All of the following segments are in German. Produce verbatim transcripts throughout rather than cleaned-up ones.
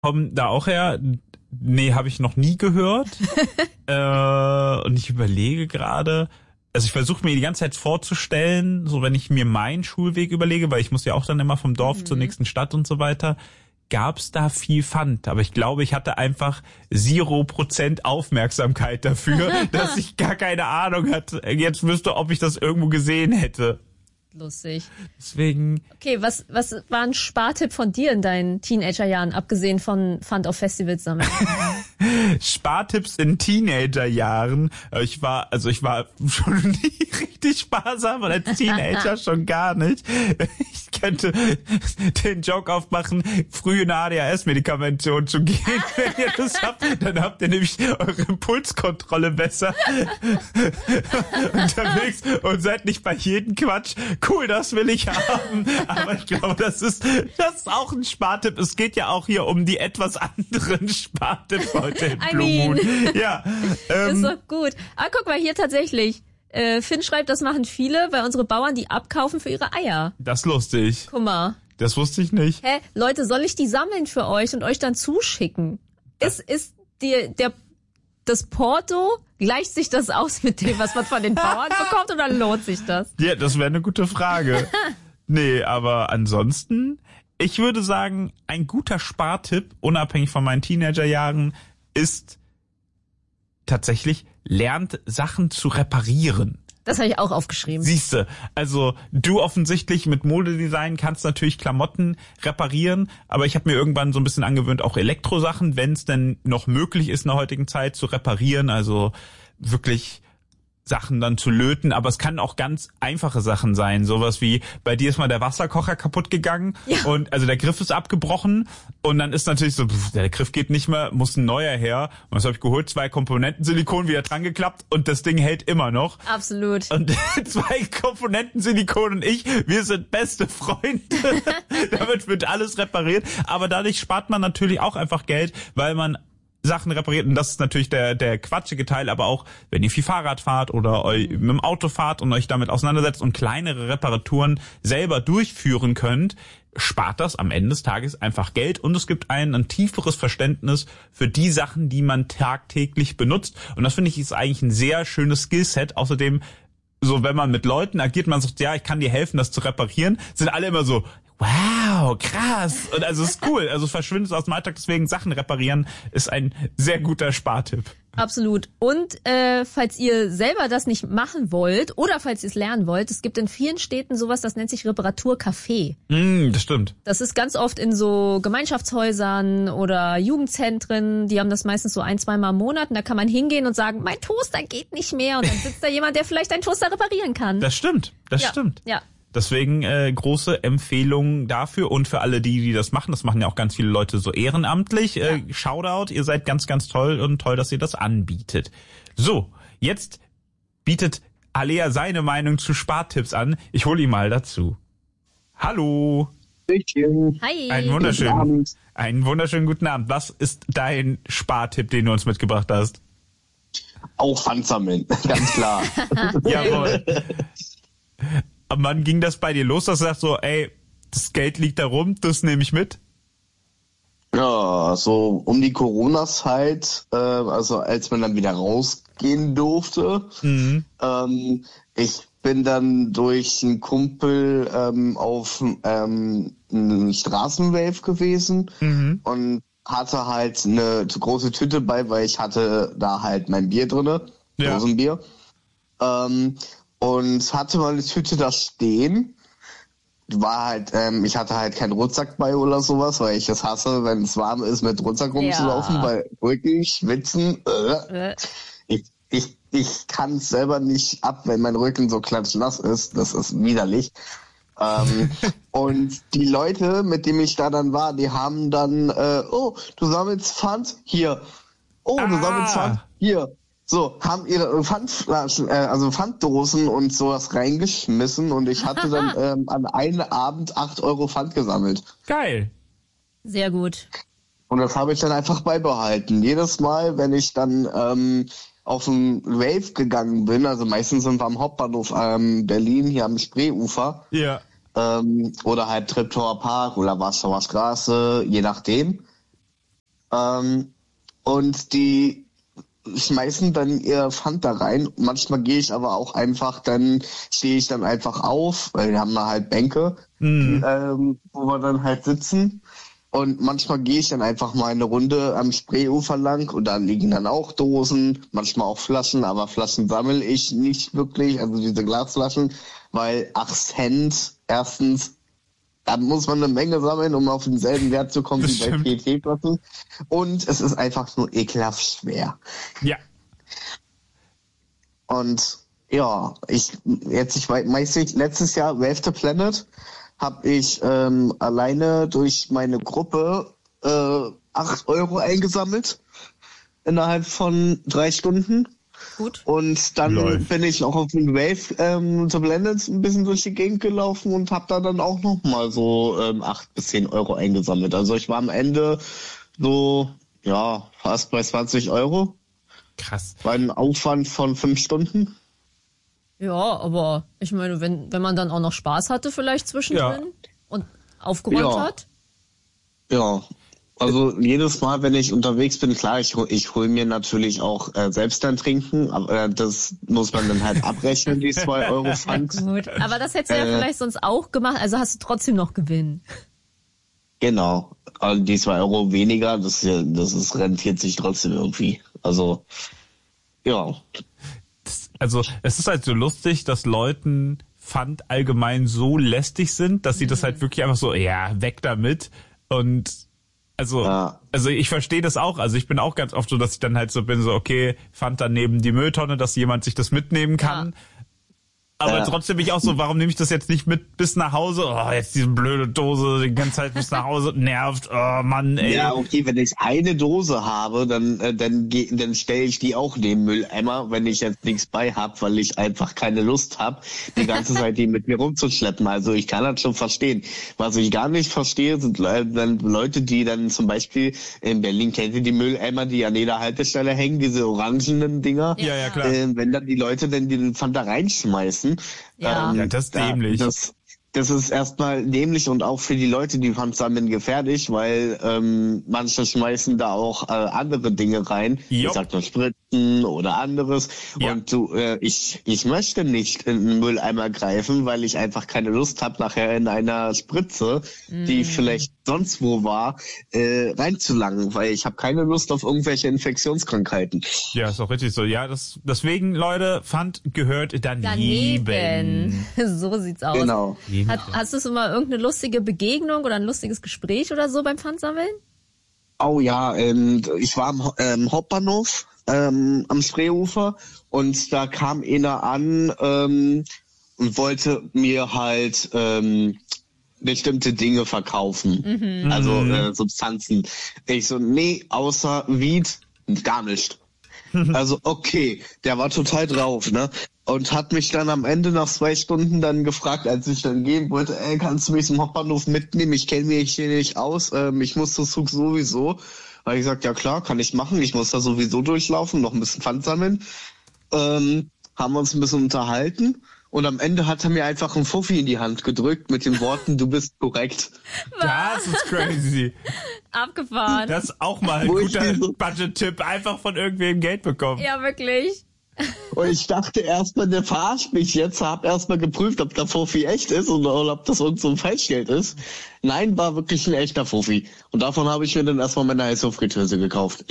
Kommen da auch her? Nee, habe ich noch nie gehört. äh, und ich überlege gerade, also ich versuche mir die ganze Zeit vorzustellen, so wenn ich mir meinen Schulweg überlege, weil ich muss ja auch dann immer vom Dorf mhm. zur nächsten Stadt und so weiter, gab's da viel Pfand. Aber ich glaube, ich hatte einfach zero Prozent Aufmerksamkeit dafür, dass ich gar keine Ahnung hatte. Jetzt wüsste, ob ich das irgendwo gesehen hätte. Lustig. Deswegen. Okay, was was war ein Spartipp von dir in deinen Teenagerjahren, abgesehen von Pfand auf Festivals sammeln? Spartipps in Teenagerjahren. Ich war, also ich war schon nie richtig sparsam und als Teenager schon gar nicht. Ich könnte den Joke aufmachen, früh eine A D H S-Medikamentation zu gehen. Wenn ihr das habt, dann habt ihr nämlich eure Impulskontrolle besser unterwegs und seid nicht bei jedem Quatsch. Cool, das will ich haben. Aber ich glaube, das ist, das ist auch ein Spartipp. Es geht ja auch hier um die etwas anderen Spartipps heute in I mean. Blue Moon. Ja, ähm, ist doch gut. Ah, guck mal, hier tatsächlich. Äh, Finn schreibt, das machen viele, weil unsere Bauern die abkaufen für ihre Eier. Das ist lustig. Guck mal. Das wusste ich nicht. Hä, Leute, soll ich die sammeln für euch und euch dann zuschicken? Ist, ist die, der, das Porto, gleicht sich das aus mit dem, was man von den Bauern bekommt, oder lohnt sich das? Ja, das wäre eine gute Frage. Nee, aber ansonsten, ich würde sagen, ein guter Spartipp, unabhängig von meinen Teenagerjahren, ist tatsächlich, lernt Sachen zu reparieren. Das habe ich auch aufgeschrieben. Siehste, also du offensichtlich mit Modedesign kannst natürlich Klamotten reparieren, aber ich habe mir irgendwann so ein bisschen angewöhnt, auch Elektrosachen, wenn es denn noch möglich ist in der heutigen Zeit, zu reparieren, also wirklich Sachen dann zu löten, aber es kann auch ganz einfache Sachen sein, sowas wie, bei dir ist mal der Wasserkocher kaputt gegangen ja. und also der Griff ist abgebrochen und dann ist natürlich so, pff, der Griff geht nicht mehr, muss ein neuer her und das habe ich geholt, zwei Komponenten Silikon wieder dran geklappt und das Ding hält immer noch. Absolut. Und zwei Komponenten Silikon und ich, wir sind beste Freunde. Damit wird alles repariert, aber dadurch spart man natürlich auch einfach Geld, weil man Sachen repariert und das ist natürlich der der quatschige Teil, aber auch wenn ihr viel Fahrrad fahrt oder eu, mit dem Auto fahrt und euch damit auseinandersetzt und kleinere Reparaturen selber durchführen könnt, spart das am Ende des Tages einfach Geld und es gibt ein, ein tieferes Verständnis für die Sachen, die man tagtäglich benutzt und das finde ich ist eigentlich ein sehr schönes Skillset. Außerdem, so wenn man mit Leuten agiert, man sagt, ja, ich kann dir helfen, das zu reparieren, sind alle immer so, wow, krass. Und also es ist cool. Also es verschwindet aus dem Alltag, deswegen Sachen reparieren ist ein sehr guter Spartipp. Absolut. Und äh, falls ihr selber das nicht machen wollt oder falls ihr es lernen wollt, es gibt in vielen Städten sowas, das nennt sich Reparaturcafé. Mm, das stimmt. Das ist ganz oft in so Gemeinschaftshäusern oder Jugendzentren. Die haben das meistens so ein, zweimal im Monat. Und da kann man hingehen und sagen, mein Toaster geht nicht mehr. Und dann sitzt da jemand, der vielleicht einen Toaster reparieren kann. Das stimmt. Das ja. stimmt. Ja. Deswegen äh, große Empfehlung dafür und für alle die, die das machen. Das machen ja auch ganz viele Leute so ehrenamtlich. Äh, ja. Shoutout, ihr seid ganz, ganz toll und toll, dass ihr das anbietet. So, jetzt bietet Alea seine Meinung zu Spartipps an. Ich hole ihn mal dazu. Hallo. Hi. Einen wunderschönen, einen wunderschönen guten Abend. Was ist dein Spartipp, den du uns mitgebracht hast? Auch Pfand sammeln, ganz klar. Jawohl. Wann ging das bei dir los, dass du sagst so, ey, das Geld liegt da rum, das nehme ich mit? Ja, so um die Corona-Zeit, äh, also als man dann wieder rausgehen durfte. Mhm. Ähm, ich bin dann durch einen Kumpel ähm, auf ähm, einen Straßenwave gewesen mhm. und hatte halt eine große Tüte bei, weil ich hatte da halt mein Bier drinne, ja. Dosenbier. Ähm, und hatte meine Tüte da stehen. War halt, ähm, ich hatte halt keinen Rucksack bei oder sowas, weil ich es hasse, wenn es warm ist, mit Rucksack rumzulaufen, ja. weil Rücken, Schwitzen, äh. äh. ich, ich, ich kann es selber nicht ab, wenn mein Rücken so klatschnass ist. Das ist widerlich. ähm, und die Leute, mit denen ich da dann war, die haben dann, äh, oh, du sammelst Pfand? Hier. Oh, du ah. sammelst Pfand? Hier. So, haben ihre Pfandflaschen, äh, also Pfanddosen und sowas reingeschmissen und ich hatte dann ähm, an einem Abend acht Euro Pfand gesammelt. Geil. Sehr gut. Und das habe ich dann einfach beibehalten. Jedes Mal, wenn ich dann ähm, auf den Rave gegangen bin, also meistens sind wir am Hauptbahnhof ähm, Berlin, hier am Spreeufer. Ja. Ähm, oder halt Treptower Park oder Warschauer Straße, je nachdem. Ähm, und die schmeißen dann ihr Pfand da rein. Manchmal gehe ich aber auch einfach, dann stehe ich dann einfach auf, weil wir haben da halt Bänke, Mhm. die, ähm, wo wir dann halt sitzen. Und manchmal gehe ich dann einfach mal eine Runde am Spreeufer lang und da liegen dann auch Dosen, manchmal auch Flaschen, aber Flaschen sammle ich nicht wirklich, also diese Glasflaschen, weil acht Cent, erstens, da muss man eine Menge sammeln, um auf denselben Wert zu kommen Das wie bei stimmt. P E T-Flaschen. Und es ist einfach nur ekelhaft schwer. Ja. Und ja, ich jetzt ich weiß meistens letztes Jahr Wave the Planet habe ich ähm, alleine durch meine Gruppe äh, acht Euro eingesammelt innerhalb von drei Stunden. Gut. Und dann Läuft. bin ich auch auf dem Wave ähm, the Planet ein bisschen durch die Gegend gelaufen und habe da dann auch noch mal so ähm, acht bis zehn Euro eingesammelt. Also ich war am Ende so ja fast bei zwanzig Euro. Krass. War ein Aufwand von fünf Stunden. Ja, aber ich meine, wenn, wenn man dann auch noch Spaß hatte vielleicht zwischendrin und aufgeräumt Ja. hat. Ja, also jedes Mal, wenn ich unterwegs bin, klar, ich, hol- ich hole mir natürlich auch äh, selbst ein Trinken, aber äh, das muss man dann halt abrechnen, die zwei Euro Pfand. Gut. Aber das hättest du ja Äh. vielleicht sonst auch gemacht, also hast du trotzdem noch Gewinn. Genau, also die zwei Euro weniger, das, ist ja- das ist, rentiert sich trotzdem irgendwie. Also, ja, Das, also es ist halt so lustig, dass Leuten Pfand allgemein so lästig sind, dass sie das halt wirklich einfach so, ja, weg damit. Und also, Ja. also ich verstehe das auch. Also ich bin auch ganz oft so, dass ich dann halt so bin, so, okay, Pfand dann neben die Mülltonne, dass jemand sich das mitnehmen kann. Aber Ja. trotzdem bin ich auch so, warum nehme ich das jetzt nicht mit bis nach Hause? Oh, jetzt diese blöde Dose die ganze Zeit bis nach Hause, nervt. Oh Mann, ey. Ja, okay, wenn ich eine Dose habe, dann äh, dann geh, dann stelle ich die auch neben Mülleimer, wenn ich jetzt nichts bei hab, weil ich einfach keine Lust habe, die ganze Zeit die mit mir rumzuschleppen. Also ich kann das schon verstehen. Was ich gar nicht verstehe, sind Le- dann Leute, die dann zum Beispiel in Berlin, kennt ihr die Mülleimer, die an jeder Haltestelle hängen, diese orangenen Dinger? Ja, ja, klar. Äh, wenn dann die Leute dann den Pfand da reinschmeißen. Ja. Ja, das ist da- dämlich. Das, das ist erstmal dämlich und auch für die Leute, die Pfand sammeln, gefährlich, weil ähm, manche schmeißen da auch äh, andere Dinge rein. Jo. Ich sag nur Spritzen oder anderes. Ja. Und du, äh, ich, ich möchte nicht in den Mülleimer greifen, weil ich einfach keine Lust habe, nachher in einer Spritze, die vielleicht sonst wo war, äh, reinzulangen, weil ich habe keine Lust auf irgendwelche Infektionskrankheiten. Ja, ist auch richtig so. Ja, das, deswegen, Leute, Pfand gehört daneben. Daneben. So sieht's aus. Genau. Hat, hast du so mal irgendeine lustige Begegnung oder ein lustiges Gespräch oder so beim Pfandsammeln? Oh ja, ähm, ich war am ähm, Hauptbahnhof ähm, am Spreeufer und da kam einer an ähm, und wollte mir halt ähm, bestimmte Dinge verkaufen, also äh, Substanzen. Ich so, nee, außer Weed gar nicht. Also okay, der war total drauf, ne? Und hat mich dann am Ende nach zwei Stunden dann gefragt, als ich dann gehen wollte, ey, kannst du mich zum Hauptbahnhof mitnehmen? Ich kenne mich hier nicht aus, ähm, ich muss das Zug sowieso. Habe ich gesagt, ja klar, kann ich machen, ich muss da sowieso durchlaufen, noch ein bisschen Pfand sammeln. Ähm, haben wir uns ein bisschen unterhalten und am Ende hat er mir einfach einen Fuffi in die Hand gedrückt mit den Worten, du bist korrekt. Das ist crazy. Abgefahren. Das ist auch mal ein Wo ich guter mir so- Budget-Tipp. Einfach von irgendwem Geld bekommen. Ja, wirklich. Und ich dachte erstmal, der verarscht mich jetzt, hab erstmal geprüft, ob der Fuffi echt ist oder, oder ob das irgend so ein Falschgeld ist. Nein, war wirklich ein echter Fuffi. Und davon habe ich mir dann erstmal meine Heißluftfritteuse gekauft.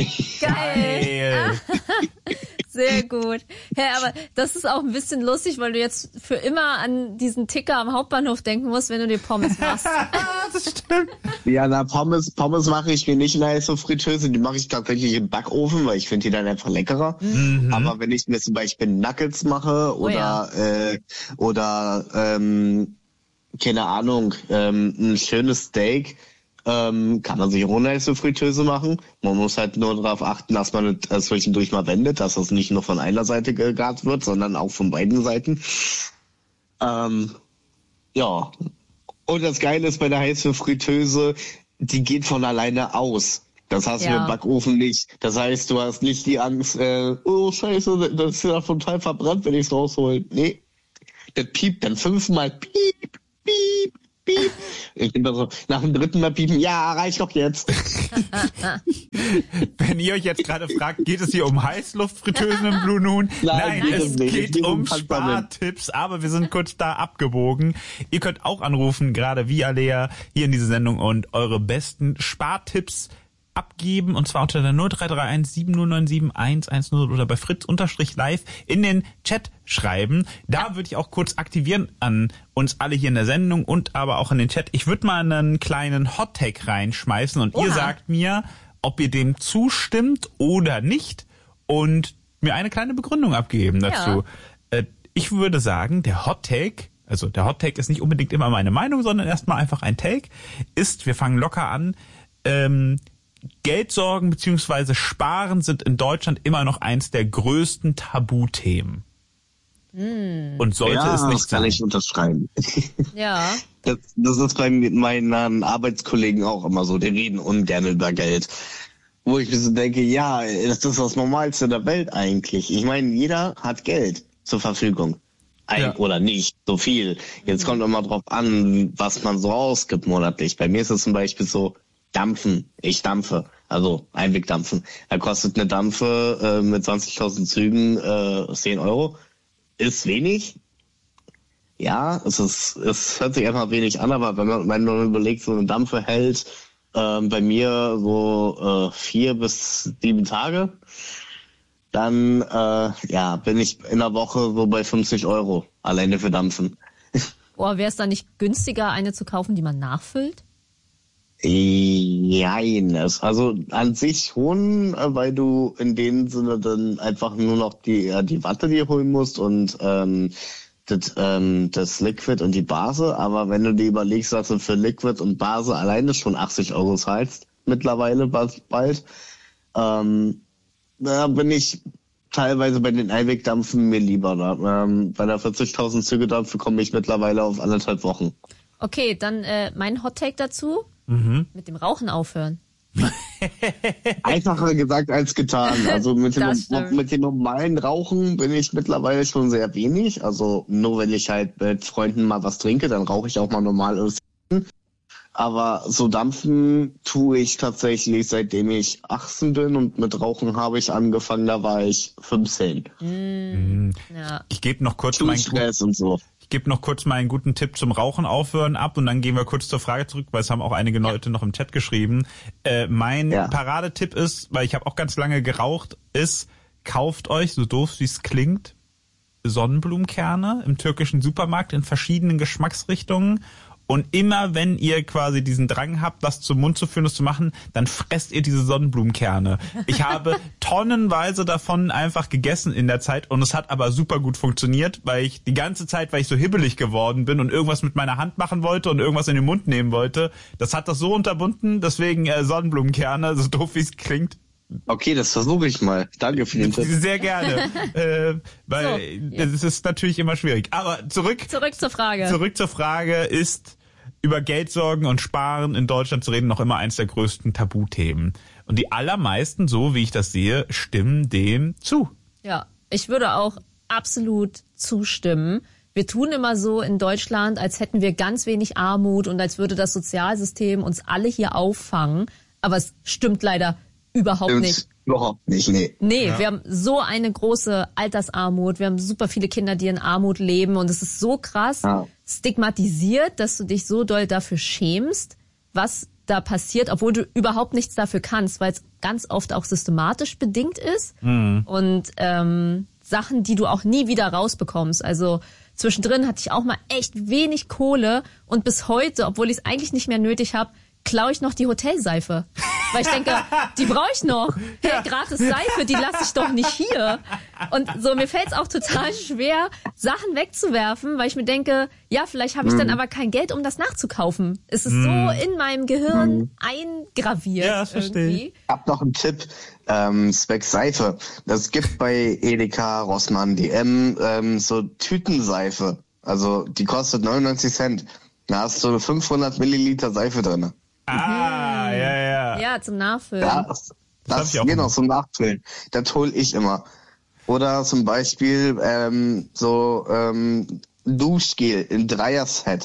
Geil. Geil. Sehr gut. Ja, aber das ist auch ein bisschen lustig, weil du jetzt für immer an diesen Ticker am Hauptbahnhof denken musst, wenn du dir Pommes machst. Das stimmt. Ja, na, Pommes, Pommes mache ich mir nicht in der Heißluftfritteuse, die mache ich tatsächlich im Backofen, weil ich finde die dann einfach leckerer. Aber wenn ich mir zum Beispiel Nuggets mache oder, ja. äh, oder, ähm, keine Ahnung, ähm, ein schönes Steak, ähm, kann man sich ohne Heißluftfritteuse machen. Man muss halt nur darauf achten, dass man es äh, zwischendurch mal wendet, dass das nicht nur von einer Seite gegart wird, sondern auch von beiden Seiten. Ähm, ja. Und das Geile ist bei der Heißluftfritteuse, die geht von alleine aus. Das hast du Ja. im Backofen nicht. Das heißt, du hast nicht die Angst, äh, oh scheiße, das ist ja total verbrannt, wenn ich es raushole. Nee, das piept dann fünfmal. Piep, piep, piep, piep. Ich bin da so, nach dem dritten Mal piepen, ja, reicht doch jetzt. Wenn ihr euch jetzt gerade fragt, geht es hier um Heißluftfritteusen im Blue Noon? Nein, Nein, es nicht. geht Es geht um um Spartipps, aber wir sind kurz da abgebogen. Ihr könnt auch anrufen, gerade wie Alea, hier in diese Sendung und eure besten Spartipps abgeben, und zwar unter der null drei drei eins sieben null neun sieben eins eins null oder bei Fritz-Live in den Chat schreiben. Da würde ich auch kurz aktivieren an uns alle hier in der Sendung und aber auch in den Chat. Ich würde mal einen kleinen Hot-Tag reinschmeißen und Oha. Ihr sagt mir, ob ihr dem zustimmt oder nicht und mir eine kleine Begründung abgeben dazu. Ja. Äh, ich würde sagen, der Hot-Tag, also der Hot-Tag ist nicht unbedingt immer meine Meinung, sondern erstmal einfach ein Take, ist, wir fangen locker an, ähm, Geldsorgen bzw. Sparen sind in Deutschland immer noch eins der größten Tabuthemen. Mm. Und sollte ja, es nicht das kann sein. ich unterschreiben. Ja. Das, das ist bei meinen Arbeitskollegen auch immer so. Die reden ungern über Geld. Wo ich mir so denke, ja, das ist das Normalste der Welt eigentlich. Ich meine, jeder hat Geld zur Verfügung. Ein, ja. Oder nicht so viel. Jetzt kommt immer drauf an, was man so ausgibt monatlich. Bei mir ist es zum Beispiel so, Dampfen. Ich dampfe. Also Einwegdampfen. Da kostet eine Dampfe äh, mit zwanzigtausend Zügen äh, zehn Euro. Ist wenig. Ja, es ist, es hört sich einfach wenig an, aber wenn man, wenn man überlegt, so eine Dampfe hält äh, bei mir so äh, vier bis sieben Tage, dann äh, ja bin ich in der Woche so bei fünfzig Euro alleine für Dampfen. Boah, wäre es dann nicht günstiger, eine zu kaufen, die man nachfüllt? Nein, also an sich schon, weil du in dem Sinne dann einfach nur noch die die Watte dir holen musst und ähm, das, ähm, das Liquid und die Base. Aber wenn du dir überlegst, dass du für Liquid und Base alleine schon achtzig Euro zahlst, mittlerweile bald, ähm, da bin ich teilweise bei den Einwegdampfen mir lieber. Da. Ähm, bei der vierzigtausend Züge Dampfe komme ich mittlerweile auf anderthalb Wochen. Okay, dann äh, mein Hot-Take dazu. Mhm. Mit dem Rauchen aufhören. Einfacher gesagt als getan. Also mit dem, mit dem normalen Rauchen bin ich mittlerweile schon sehr wenig. Also nur wenn ich halt mit Freunden mal was trinke, dann rauche ich auch mal normal. Aber so dampfen tue ich tatsächlich, seitdem ich achtzehn bin, und mit Rauchen habe ich angefangen, da war ich fünfzehn. Mm, ja. Ich gebe noch kurz meinen Stress und so. Ich gebe noch kurz meinen guten Tipp zum Rauchen aufhören ab und dann gehen wir kurz zur Frage zurück, weil es haben auch einige Leute ja. noch im Chat geschrieben. Äh, mein ja. Paradetipp ist, weil ich habe auch ganz lange geraucht, ist, kauft euch, so doof wie es klingt, Sonnenblumenkerne im türkischen Supermarkt in verschiedenen Geschmacksrichtungen. Und immer wenn ihr quasi diesen Drang habt, das zum Mund zu führen, das zu machen, dann fresst ihr diese Sonnenblumenkerne. Ich habe tonnenweise davon einfach gegessen in der Zeit und es hat aber super gut funktioniert, weil ich die ganze Zeit, weil ich so hibbelig geworden bin und irgendwas mit meiner Hand machen wollte und irgendwas in den Mund nehmen wollte, das hat das so unterbunden, deswegen äh, Sonnenblumenkerne, so doof wie es klingt. Okay, das versuche ich mal. Danke für den Tipp. Sehr gerne, äh, weil so, ja. es ist natürlich immer schwierig. Aber zurück, zurück zur Frage. Zurück zur Frage ist, über Geldsorgen und Sparen in Deutschland zu reden, noch immer eins der größten Tabuthemen. Und die allermeisten, so wie ich das sehe, stimmen dem zu. Ja, ich würde auch absolut zustimmen. Wir tun immer so in Deutschland, als hätten wir ganz wenig Armut und als würde das Sozialsystem uns alle hier auffangen. Aber es stimmt leider überhaupt Stimmt. nicht. Überhaupt nicht, nee. Nee, ja. wir haben so eine große Altersarmut, wir haben super viele Kinder, die in Armut leben und es ist so krass ja. stigmatisiert, dass du dich so doll dafür schämst, was da passiert, obwohl du überhaupt nichts dafür kannst, weil es ganz oft auch systematisch bedingt ist mhm. und ähm, Sachen, die du auch nie wieder rausbekommst. Also zwischendrin hatte ich auch mal echt wenig Kohle und bis heute, obwohl ich es eigentlich nicht mehr nötig habe, klaue ich noch die Hotelseife. Weil ich denke, die brauche ich noch. Hey, gratis Seife, die lasse ich doch nicht hier. Und so, mir fällt es auch total schwer, Sachen wegzuwerfen, weil ich mir denke, ja, vielleicht habe ich dann aber kein Geld, um das nachzukaufen. Es ist mm. so in meinem Gehirn mm. eingraviert. Ja, das verstehe ich. Ich habe noch einen Tipp, ähm, zwecks Seife. Das gibt bei Edeka, Rossmann, D M ähm, so Tütenseife. Also die kostet neunundneunzig Cent. Da hast du fünfhundert Milliliter Seife drin. Ah, mhm. ja, ja. Ja, zum Nachfüllen. Ja, das, das, das genau, zum Nachfüllen. Das hole ich immer. Oder zum Beispiel ähm, so ähm, Duschgel in Dreier-Set.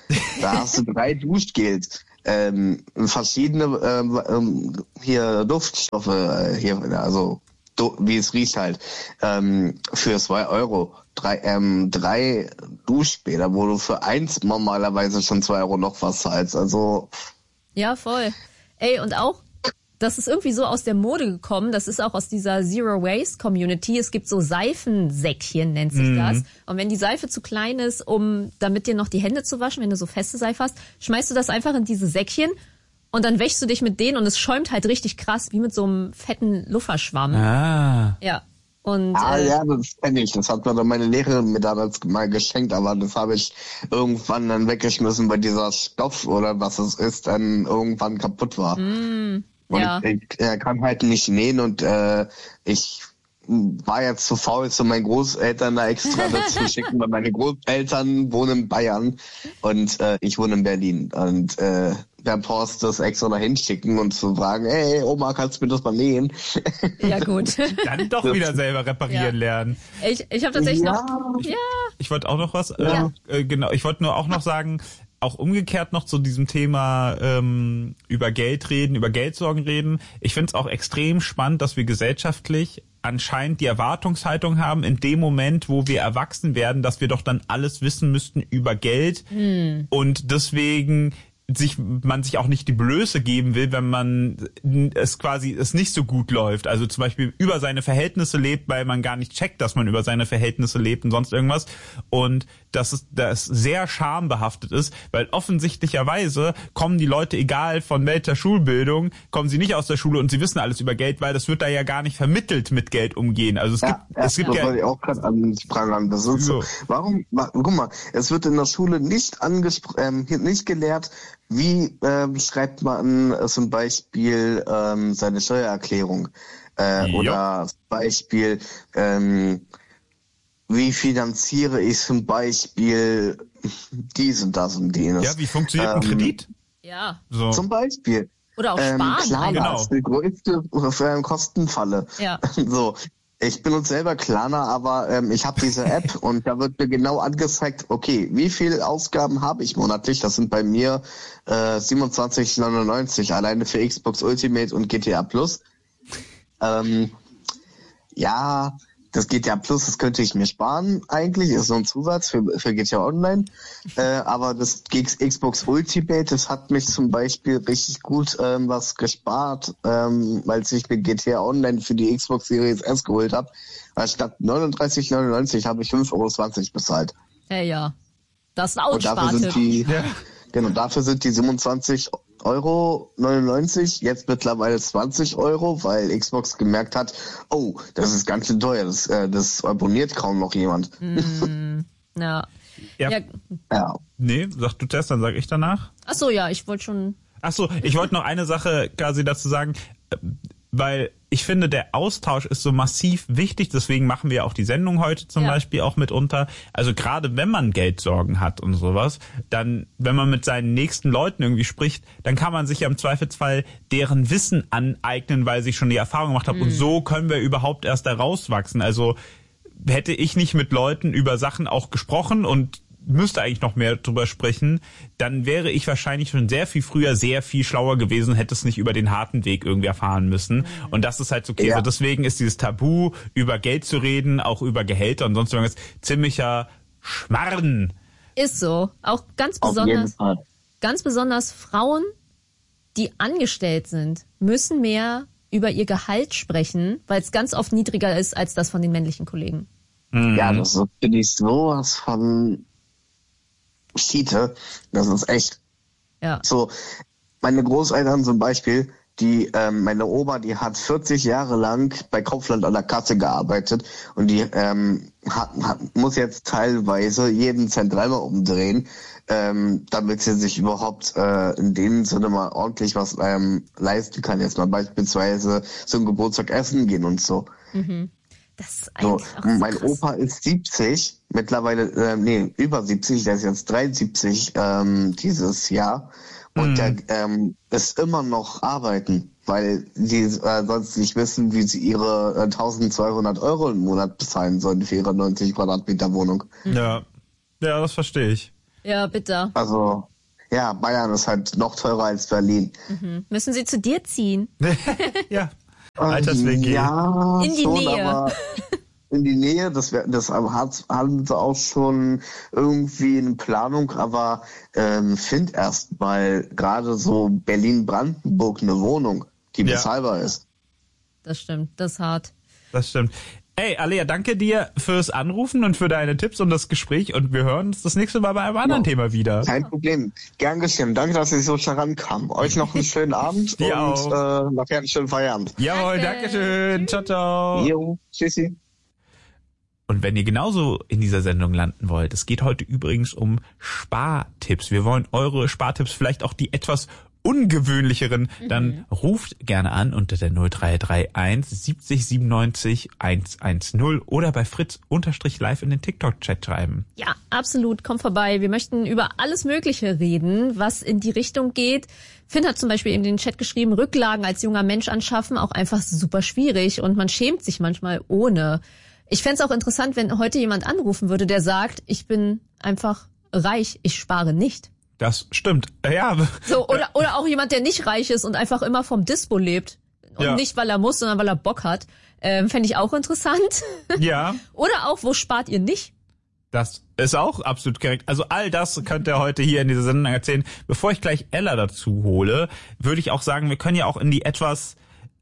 Da hast du drei Duschgels, ähm, verschiedene ähm, ähm, hier Duftstoffe, äh, hier, also do, wie es riecht halt, ähm, für zwei Euro. Drei, ähm, drei Duschbäder, wo du für eins normalerweise schon zwei Euro noch was zahlst. Also Ja, voll. Ey, und auch, das ist irgendwie so aus der Mode gekommen. Das ist auch aus dieser Zero Waste Community. Es gibt so Seifensäckchen, nennt sich das. Und wenn die Seife zu klein ist, um damit dir noch die Hände zu waschen, wenn du so feste Seife hast, schmeißt du das einfach in diese Säckchen und dann wäschst du dich mit denen und es schäumt halt richtig krass, wie mit so einem fetten Lufferschwamm. Ah. Ja. Und, Ah äh, ja, das kenne ich. Das hat mir dann meine Lehrerin mir damals mal geschenkt, aber das habe ich irgendwann dann weggeschmissen, weil dieser Stoff oder was es ist, dann irgendwann kaputt war. Mm, und ja. ich, ich äh, kann halt nicht nähen und äh, ich war jetzt zu faul, zu meinen Großeltern da extra dazu schicken, weil meine Großeltern wohnen in Bayern und äh, ich wohne in Berlin. Und äh, der Post das extra dahin schicken und zu fragen, hey Oma, kannst du mir das mal nähen? Ja, gut. Dann doch wieder selber reparieren Ja. lernen. Ich, ich habe tatsächlich Ja. noch... Ja. Ich wollte auch noch was, äh, Ja. äh, genau, ich wollte nur auch noch sagen, auch umgekehrt noch zu diesem Thema ähm, über Geld reden, über Geldsorgen reden. Ich finde es auch extrem spannend, dass wir gesellschaftlich anscheinend die Erwartungshaltung haben, in dem Moment, wo wir erwachsen werden, dass wir doch dann alles wissen müssten über Geld Hm. und deswegen sich man sich auch nicht die Blöße geben will, wenn man es quasi es nicht so gut läuft. Also zum Beispiel über seine Verhältnisse lebt, weil man gar nicht checkt, dass man über seine Verhältnisse lebt und sonst irgendwas. Und dass es das sehr schambehaftet ist, weil offensichtlicherweise kommen die Leute, egal von welcher Schulbildung, kommen sie nicht aus der Schule und sie wissen alles über Geld, weil das wird da ja gar nicht vermittelt, mit Geld umgehen. Also es Ja, gibt ja, es gibt das ja wollte ich auch gerade anprangern. Das ist so. So. Warum, wa- guck mal, es wird in der Schule nicht angespr ähm, hier nicht gelehrt, wie ähm, schreibt man äh, zum Beispiel ähm, seine Steuererklärung äh, Ja. oder zum Beispiel ähm, wie finanziere ich zum Beispiel dies und das und jenes. ja, wie funktioniert ein Ähm, Kredit? Ja. So. Zum Beispiel. Oder auch Ähm, sparen. Klarna Genau. ist die größte äh, Kostenfalle. Ja. So, ich benutze selber Klarna, aber ähm, ich habe diese App und da wird mir genau angezeigt, okay, wie viel Ausgaben habe ich monatlich? Das sind bei mir äh, siebenundzwanzig neunundneunzig alleine für Xbox Ultimate und G T A Plus. Ähm, ja, das G T A Plus, das könnte ich mir sparen eigentlich, ist so ein Zusatz für, für G T A Online. Äh, aber das Xbox Ultimate, das hat mich zum Beispiel richtig gut ähm, was gespart, ähm, weil ich mir G T A Online für die Xbox Series S geholt habe. Statt neununddreißig neunundneunzig habe ich fünf Euro zwanzig bezahlt. Hey, ja. Das ist ein Und dafür sind Outspartipp. die, genau, dafür sind die siebenundzwanzig Euro neunundneunzig jetzt mittlerweile zwanzig Euro, weil Xbox gemerkt hat, oh, das ist ganz schön teuer, das, äh, das abonniert kaum noch jemand. Ja. Ja. Ja. Ja. Nee, sag du zuerst, dann sag ich danach. Ach so, ja, ich wollte schon... Ach so, ich wollte noch eine Sache quasi dazu sagen, äh, weil ich finde, der Austausch ist so massiv wichtig, deswegen machen wir auch die Sendung heute zum Ja. Beispiel auch mitunter. Also gerade wenn man Geldsorgen hat und sowas, dann, wenn man mit seinen nächsten Leuten irgendwie spricht, dann kann man sich ja im Zweifelsfall deren Wissen aneignen, weil sie schon die Erfahrung gemacht haben. Und so können wir überhaupt erst da rauswachsen. Also hätte ich nicht mit Leuten über Sachen auch gesprochen und müsste eigentlich noch mehr drüber sprechen, dann wäre ich wahrscheinlich schon sehr viel früher sehr viel schlauer gewesen, hätte es nicht über den harten Weg irgendwie erfahren müssen. Und das ist halt so Käse. Ja. Deswegen ist dieses Tabu, über Geld zu reden, auch über Gehälter und sonst irgendwas, ziemlicher Schmarrn. Ist so. Auch ganz Auf jeden besonders, Fall. ganz besonders Frauen, die angestellt sind, müssen mehr über ihr Gehalt sprechen, weil es ganz oft niedriger ist als das von den männlichen Kollegen. Ja, das ist, finde ich sowas von Schiete. Das ist echt Ja. so. Meine Großeltern zum Beispiel, die, ähm, meine Oma, die hat vierzig Jahre lang bei Kaufland an der Kasse gearbeitet und die ähm, hat, hat, muss jetzt teilweise jeden Cent dreimal umdrehen, ähm, damit sie sich überhaupt äh, in dem Sinne mal ordentlich was ähm, leisten kann. Jetzt mal beispielsweise zum Geburtstag essen gehen und so. Das ist So, eigentlich auch so mein krass. Opa ist siebzig, mittlerweile, äh, nee, über siebzig, der ist jetzt dreiundsiebzig ähm, dieses Jahr. Und der ähm, ist immer noch arbeiten, weil die äh, sonst nicht wissen, wie sie ihre äh, eintausendzweihundert Euro im Monat bezahlen sollen für ihre neunzig Quadratmeter Wohnung. Ja, ja, das verstehe ich. Ja, bitter. Also, ja, Bayern ist halt noch teurer als Berlin. Mhm. Müssen Sie zu dir ziehen? Ja, Alters-W G. Ja, in die schon, Nähe. Aber in die Nähe, das, wär, das hat, haben sie auch schon irgendwie in Planung, aber ähm, find erst mal gerade so Berlin-Brandenburg eine Wohnung, die Ja. bezahlbar ist. Das stimmt, das ist hart. Das stimmt. Ey, Alea, danke dir fürs Anrufen und für deine Tipps und das Gespräch und wir hören uns das nächste Mal bei einem anderen Ja. Thema wieder. Kein Problem. Gern geschehen. Danke, dass Sie so schnell rankamen. Euch noch einen schönen Abend Dir und auch. Äh, nachher einen schönen Feierabend. Jawohl, Danke. danke schön. Ciao, ciao. Jo, tschüssi. Und wenn ihr genauso in dieser Sendung landen wollt, es geht heute übrigens um Spartipps. Wir wollen eure Spartipps, vielleicht auch die etwas ungewöhnlicheren, mhm. dann ruft gerne an unter der null drei drei eins siebzig siebenundneunzig hundertzehn oder bei Fritz unterstrich live in den TikTok-Chat schreiben. Ja, absolut. Kommt vorbei. Wir möchten über alles Mögliche reden, was in die Richtung geht. Finn hat zum Beispiel in den Chat geschrieben, Rücklagen als junger Mensch anschaffen, auch einfach super schwierig und man schämt sich manchmal ohne. Ich fänd's auch interessant, wenn heute jemand anrufen würde, der sagt, ich bin einfach reich, ich spare nicht. Das stimmt. Ja. So, oder, oder auch jemand, der nicht reich ist und einfach immer vom Dispo lebt. Und ja. nicht, weil er muss, sondern weil er Bock hat. Ähm, fände ich auch interessant. Ja. Oder auch, wo spart ihr nicht? Das ist auch absolut korrekt. Also all das könnt ihr heute hier in dieser Sendung erzählen. Bevor ich gleich Ella dazu hole, würde ich auch sagen, wir können ja auch in die etwas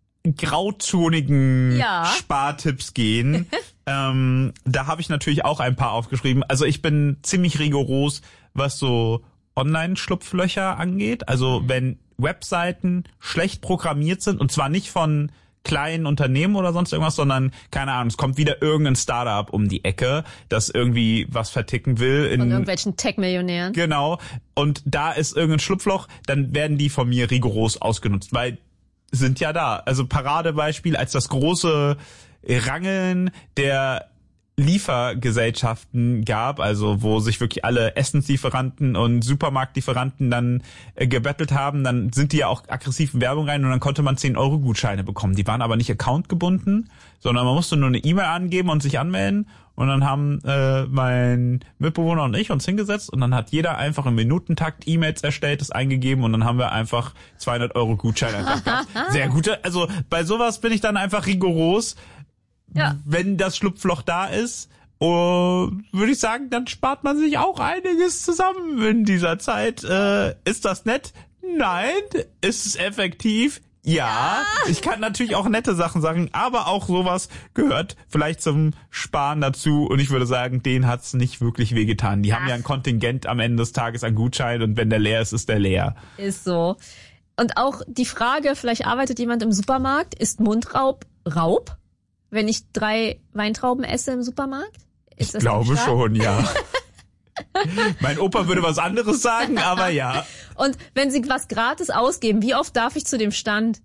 grauzonigen ja. Spartipps gehen. ähm, da habe ich natürlich auch ein paar aufgeschrieben. Also ich bin ziemlich rigoros, was so Online-Schlupflöcher angeht. Also wenn Webseiten schlecht programmiert sind, und zwar nicht von kleinen Unternehmen oder sonst irgendwas, sondern, keine Ahnung, es kommt wieder irgendein Startup um die Ecke, das irgendwie was verticken will. In, von irgendwelchen Tech-Millionären. Genau. Und da ist irgendein Schlupfloch, dann werden die von mir rigoros ausgenutzt, weil sind ja da. Also Paradebeispiel als das große Rangeln der Liefergesellschaften gab, also wo sich wirklich alle Essenslieferanten und Supermarktlieferanten dann äh, gebettelt haben, dann sind die ja auch aggressiv in Werbung rein und dann konnte man zehn Euro Gutscheine bekommen. Die waren aber nicht accountgebunden, sondern man musste nur eine E-Mail angeben und sich anmelden und dann haben äh, mein Mitbewohner und ich uns hingesetzt und dann hat jeder einfach im Minutentakt E-Mails erstellt, das eingegeben und dann haben wir einfach zweihundert Euro Gutscheine einfach gehabt. Sehr gute, also bei sowas bin ich dann einfach rigoros. Ja. Wenn das Schlupfloch da ist, oh, würde ich sagen, dann spart man sich auch einiges zusammen in dieser Zeit. Äh, ist das nett? Nein. Ist es effektiv? Ja. ja. Ich kann natürlich auch nette Sachen sagen, aber auch sowas gehört vielleicht zum Sparen dazu. Und ich würde sagen, denen hat's nicht wirklich wehgetan. Die Ach. haben ja ein Kontingent am Ende des Tages an Gutschein und wenn der leer ist, ist der leer. Ist so. Und auch die Frage, vielleicht arbeitet jemand im Supermarkt, ist Mundraub Raub? Wenn ich drei Weintrauben esse im Supermarkt? Ist ich das glaube schon, ja. Mein Opa würde was anderes sagen, aber ja. Und wenn Sie was gratis ausgeben, wie oft darf ich zu dem Stand?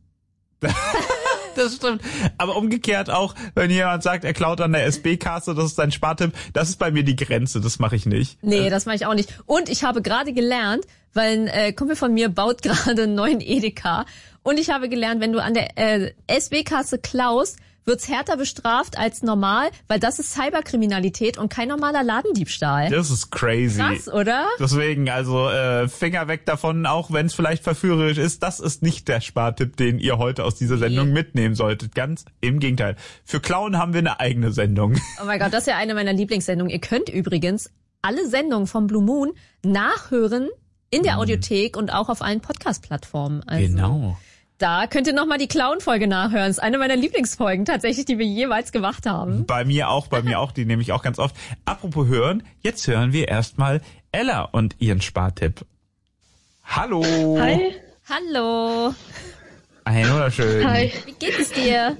Das stimmt. Aber umgekehrt auch, wenn jemand sagt, er klaut an der S B-Kasse, das ist sein Spartipp, das ist bei mir die Grenze, das mache ich nicht. Nee, das mache ich auch nicht. Und ich habe gerade gelernt, weil ein äh, Kumpel von mir baut gerade einen neuen Edeka. Und ich habe gelernt, wenn du an der äh, S B-Kasse klaust, wird's härter bestraft als normal, weil das ist Cyberkriminalität und kein normaler Ladendiebstahl. Das ist crazy. Krass, oder? Deswegen, also äh, Finger weg davon, auch wenn es vielleicht verführerisch ist. Das ist nicht der Spartipp, den ihr heute aus dieser Sendung nee. mitnehmen solltet. Ganz im Gegenteil. Für Clown haben wir eine eigene Sendung. Oh mein Gott, das ist ja eine meiner Lieblingssendungen. Ihr könnt übrigens alle Sendungen vom Blue Moon nachhören in der Audiothek und auch auf allen Podcast-Plattformen. Also genau. Da könnt ihr nochmal die Clown-Folge nachhören. Das ist eine meiner Lieblingsfolgen tatsächlich, die wir jeweils gemacht haben. Bei mir auch, bei mir auch, die nehme ich auch ganz oft. Apropos hören, jetzt hören wir erstmal Ella und ihren Spartipp. Hallo. Hi. Hallo. Ein wunderschön. Hi. Wie geht es dir?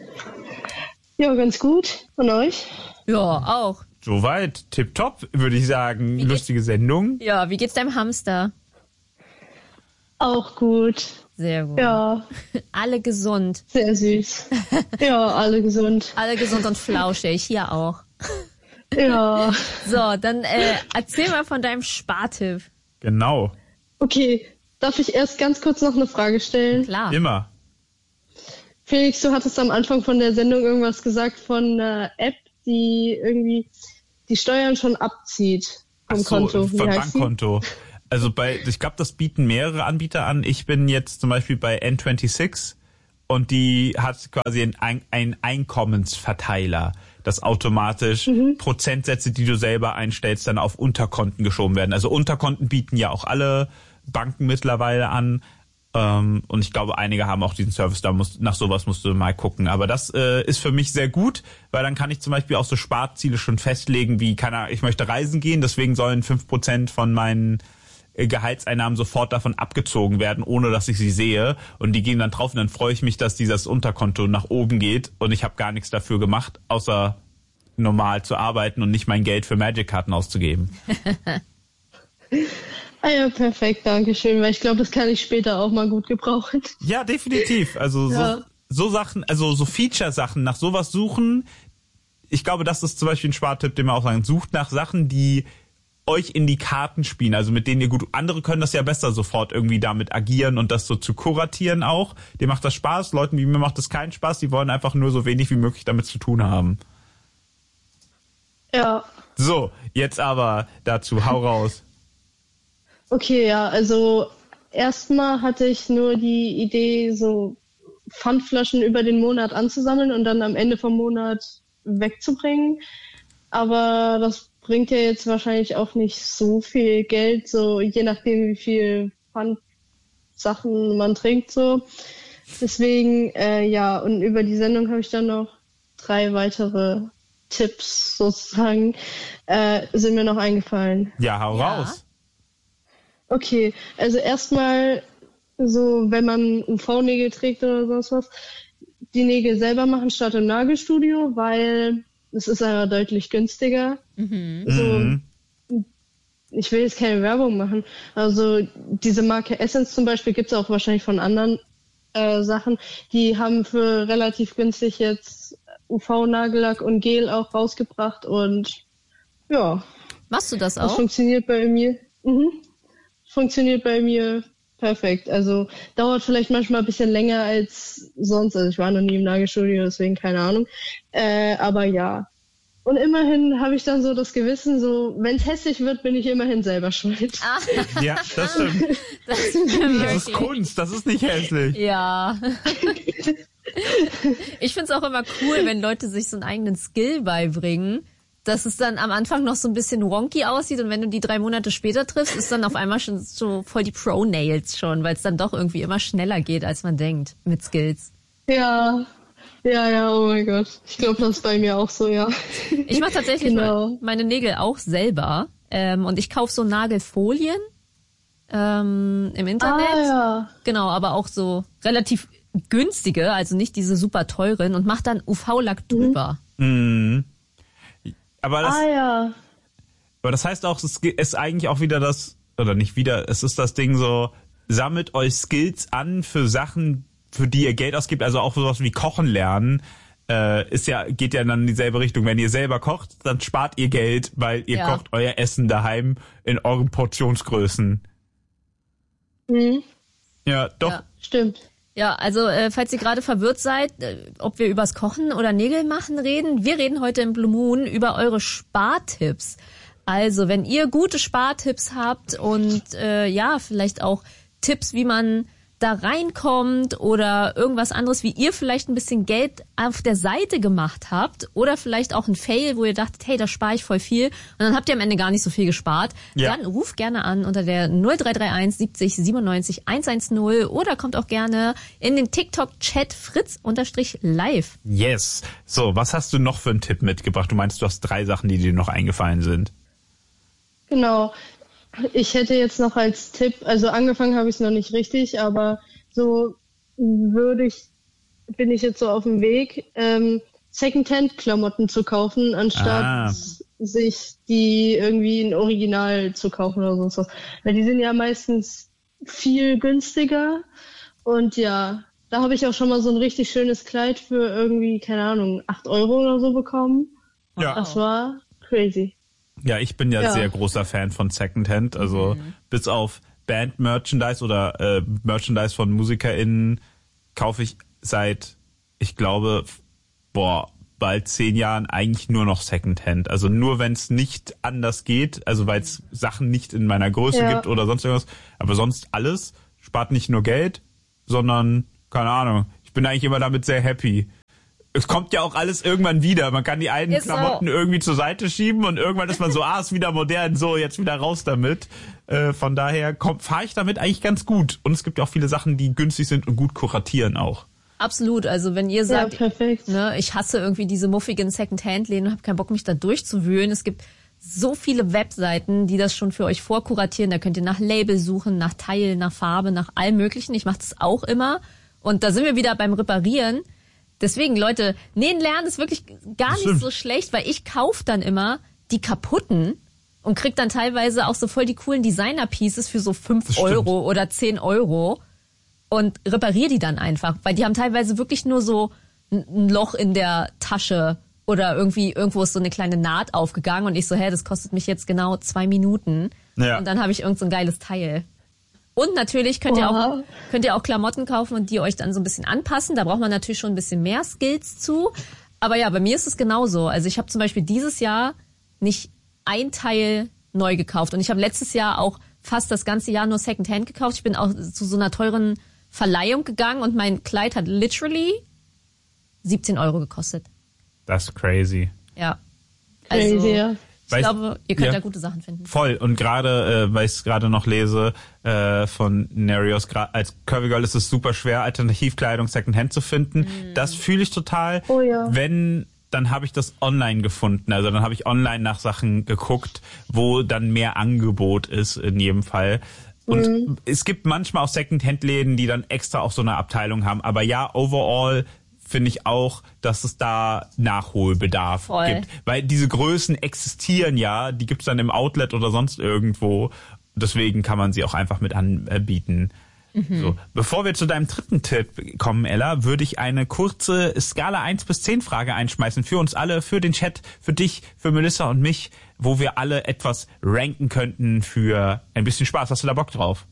Ja, ganz gut. Und euch? Ja, auch. Soweit, tipptopp, würde ich sagen. Wie Lustige Sendung. Ja, wie geht's deinem Hamster? Auch gut. Sehr gut. Ja. Alle gesund. Sehr süß. Ja, alle gesund. Alle gesund und flauschig, hier auch. Ja. So, dann äh, erzähl mal von deinem Spartipp. Genau. Okay, darf ich erst ganz kurz noch eine Frage stellen? Klar. Immer. Felix, du hattest am Anfang von der Sendung irgendwas gesagt von einer App, die irgendwie die Steuern schon abzieht. Vom Ach so, Konto. Wie von heißt die? Bankkonto. Also bei, ich glaube, das bieten mehrere Anbieter an. Ich bin jetzt zum Beispiel bei N sechsundzwanzig und die hat quasi einen ein Einkommensverteiler, dass automatisch mhm. Prozentsätze, die du selber einstellst, dann auf Unterkonten geschoben werden. Also Unterkonten bieten ja auch alle Banken mittlerweile an. Ähm, und ich glaube, einige haben auch diesen Service, da musst, nach sowas musst du mal gucken. Aber das äh, ist für mich sehr gut, weil dann kann ich zum Beispiel auch so Sparziele schon festlegen, wie, keine Ahnung, ich möchte reisen gehen, deswegen sollen fünf Prozent von meinen Gehaltseinnahmen sofort davon abgezogen werden, ohne dass ich sie sehe. Und die gehen dann drauf und dann freue ich mich, dass dieses Unterkonto nach oben geht und ich habe gar nichts dafür gemacht, außer normal zu arbeiten und nicht mein Geld für Magic-Karten auszugeben. Ah ja, perfekt, danke schön, weil ich glaube, das kann ich später auch mal gut gebrauchen. Ja, definitiv. Also ja. so, so Sachen, also so Feature-Sachen, nach sowas suchen. Ich glaube, das ist zum Beispiel ein Spartipp, den wir auch sagen. Sucht nach Sachen, die euch in die Karten spielen, also mit denen ihr gut, andere können das ja besser sofort irgendwie damit agieren und das so zu kuratieren auch. Dir macht das Spaß, Leuten wie mir macht das keinen Spaß, die wollen einfach nur so wenig wie möglich damit zu tun haben. Ja. So, jetzt aber dazu, hau raus. Okay, ja, also erstmal hatte ich nur die Idee, so Pfandflaschen über den Monat anzusammeln und dann am Ende vom Monat wegzubringen. Aber das bringt ja jetzt wahrscheinlich auch nicht so viel Geld, so je nachdem, wie viel Pfandsachen man trinkt, so. Deswegen, äh, ja, und über die Sendung habe ich dann noch drei weitere Tipps sozusagen, äh, sind mir noch eingefallen. Ja, hau Ja. raus. Okay, also erstmal so, wenn man U V-Nägel trägt oder sonst was, die Nägel selber machen statt im Nagelstudio, weil es ist aber deutlich günstiger. Mhm. So, Mhm. ich will jetzt keine Werbung machen. Also diese Marke Essence zum Beispiel gibt es auch wahrscheinlich von anderen äh, Sachen. Die haben für relativ günstig jetzt U V-Nagellack und Gel auch rausgebracht und ja. Machst du das Das auch? funktioniert bei mir. Mhm. Funktioniert bei mir perfekt. Also dauert vielleicht manchmal ein bisschen länger als sonst. Also ich war noch nie im Nagelstudio, deswegen keine Ahnung. Äh, aber ja. Und immerhin habe ich dann so das Gewissen, so wenn es hässlich wird, bin ich immerhin selber schuld. Ah, Ja, das stimmt. das stimmt Das ist wirklich. Kunst, das ist nicht hässlich. Ja. Ich find's auch immer cool, wenn Leute sich so einen eigenen Skill beibringen, dass es dann am Anfang noch so ein bisschen wonky aussieht und wenn du die drei Monate später triffst, ist dann auf einmal schon so voll die Pro-Nails schon, weil es dann doch irgendwie immer schneller geht, als man denkt mit Skills. Ja, ja, ja, oh mein Gott. Ich glaube, das ist bei mir auch so, ja. Ich mache tatsächlich Genau. me- meine Nägel auch selber ähm, und ich kaufe so Nagelfolien ähm, im Internet. Ah, ja. Genau, aber auch so relativ günstige, also nicht diese super teuren und mache dann U V-Lack drüber. Mhm. Aber das, Ah, ja. aber das heißt auch, es ist eigentlich auch wieder das, oder nicht wieder, es ist das Ding so, sammelt euch Skills an für Sachen, für die ihr Geld ausgibt, also auch sowas wie Kochen lernen, äh, ist ja, geht ja dann in dieselbe Richtung. Wenn ihr selber kocht, dann spart ihr Geld, weil ihr Ja. kocht euer Essen daheim in euren Portionsgrößen. Mhm. Ja, doch. Ja. Stimmt. Ja, also äh, falls ihr gerade verwirrt seid, äh, ob wir übers Kochen oder Nägel machen reden, wir reden heute im Blue Moon über eure Spartipps. Also wenn ihr gute Spartipps habt und äh, ja, vielleicht auch Tipps, wie man da reinkommt oder irgendwas anderes, wie ihr vielleicht ein bisschen Geld auf der Seite gemacht habt oder vielleicht auch ein Fail, wo ihr dachtet, hey, da spare ich voll viel und dann habt ihr am Ende gar nicht so viel gespart, Ja. dann ruft gerne an unter der null drei drei eins siebzig siebenundneunzig hundertzehn oder kommt auch gerne in den TikTok-Chat fritz-live. Yes. So, was hast du noch für einen Tipp mitgebracht? Du meinst, du hast drei Sachen, die dir noch eingefallen sind. Genau. Ich hätte jetzt noch als Tipp, also angefangen habe ich es noch nicht richtig, aber so würde ich, bin ich jetzt so auf dem Weg, ähm, Secondhand-Klamotten zu kaufen, anstatt Ah. sich die irgendwie in Original zu kaufen oder sonst was. Weil die sind ja meistens viel günstiger und ja, da habe ich auch schon mal so ein richtig schönes Kleid für irgendwie, keine Ahnung, acht Euro oder so bekommen. Ja. Das war crazy. Ja, ich bin ja, Ja. sehr großer Fan von Secondhand, also bis auf Band-Merchandise oder äh, Merchandise von MusikerInnen kaufe ich seit, ich glaube, boah, bald zehn Jahren eigentlich nur noch Secondhand. Also nur wenn es nicht anders geht, also weil es Sachen nicht in meiner Größe Ja. gibt oder sonst irgendwas. Aber sonst alles spart nicht nur Geld, sondern, keine Ahnung, ich bin eigentlich immer damit sehr happy. Es kommt ja auch alles irgendwann wieder. Man kann die alten Ist so. Klamotten irgendwie zur Seite schieben und irgendwann ist man so, ah, ist wieder modern, so, jetzt wieder raus damit. Äh, von daher fahre ich damit eigentlich ganz gut. Und es gibt ja auch viele Sachen, die günstig sind und gut kuratieren auch. Absolut. Also wenn ihr Ja, sagt, perfekt. ne, ich hasse irgendwie diese muffigen Second-Hand-Läden und habe keinen Bock, mich da durchzuwühlen. Es gibt so viele Webseiten, die das schon für euch vorkuratieren. Da könnt ihr nach Label suchen, nach Teil, nach Farbe, nach allem Möglichen. Ich mache das auch immer. Und da sind wir wieder beim Reparieren. Deswegen, Leute, nähen lernen ist wirklich gar nicht Stimmt. so schlecht, weil ich kaufe dann immer die kaputten und krieg dann teilweise auch so voll die coolen Designer-Pieces für so fünf Das stimmt. Euro oder zehn Euro und repariere die dann einfach, weil die haben teilweise wirklich nur so ein ein Loch in der Tasche oder irgendwie irgendwo ist so eine kleine Naht aufgegangen und ich so, hä, das kostet mich jetzt genau zwei Minuten Ja. und dann habe ich irgend so ein geiles Teil. Und natürlich könnt ihr auch Wow. könnt ihr auch Klamotten kaufen und die euch dann so ein bisschen anpassen. Da braucht man natürlich schon ein bisschen mehr Skills zu. Aber ja, bei mir ist es genauso. Also ich habe zum Beispiel dieses Jahr nicht ein Teil neu gekauft. Und ich habe letztes Jahr auch fast das ganze Jahr nur Secondhand gekauft. Ich bin auch zu so einer teuren Verleihung gegangen und mein Kleid hat literally siebzehn Euro gekostet. Das ist crazy. Ja. Also Crazy, ja. ich Weißt- glaube, ihr könnt ja. da gute Sachen finden. Voll. Und gerade, äh, weil ich es gerade noch lese, äh, von Nerios, gra- als Curvy Girl ist es super schwer, Alternativkleidung Secondhand zu finden. Das fühle ich total. Oh ja. Wenn, dann habe ich das online gefunden. Also dann habe ich online nach Sachen geguckt, wo dann mehr Angebot ist in jedem Fall. Und Mhm. es gibt manchmal auch Secondhand-Läden, die dann extra auch so eine Abteilung haben. Aber ja, overall finde ich auch, dass es da Nachholbedarf Voll. gibt. Weil diese Größen existieren ja, die gibt's dann im Outlet oder sonst irgendwo. Deswegen kann man sie auch einfach mit anbieten. So, bevor wir zu deinem dritten Tipp kommen, Ella, würde ich eine kurze Skala eins bis zehn Frage einschmeißen für uns alle, für den Chat, für dich, für Melissa und mich, wo wir alle etwas ranken könnten für ein bisschen Spaß. Hast du da Bock drauf?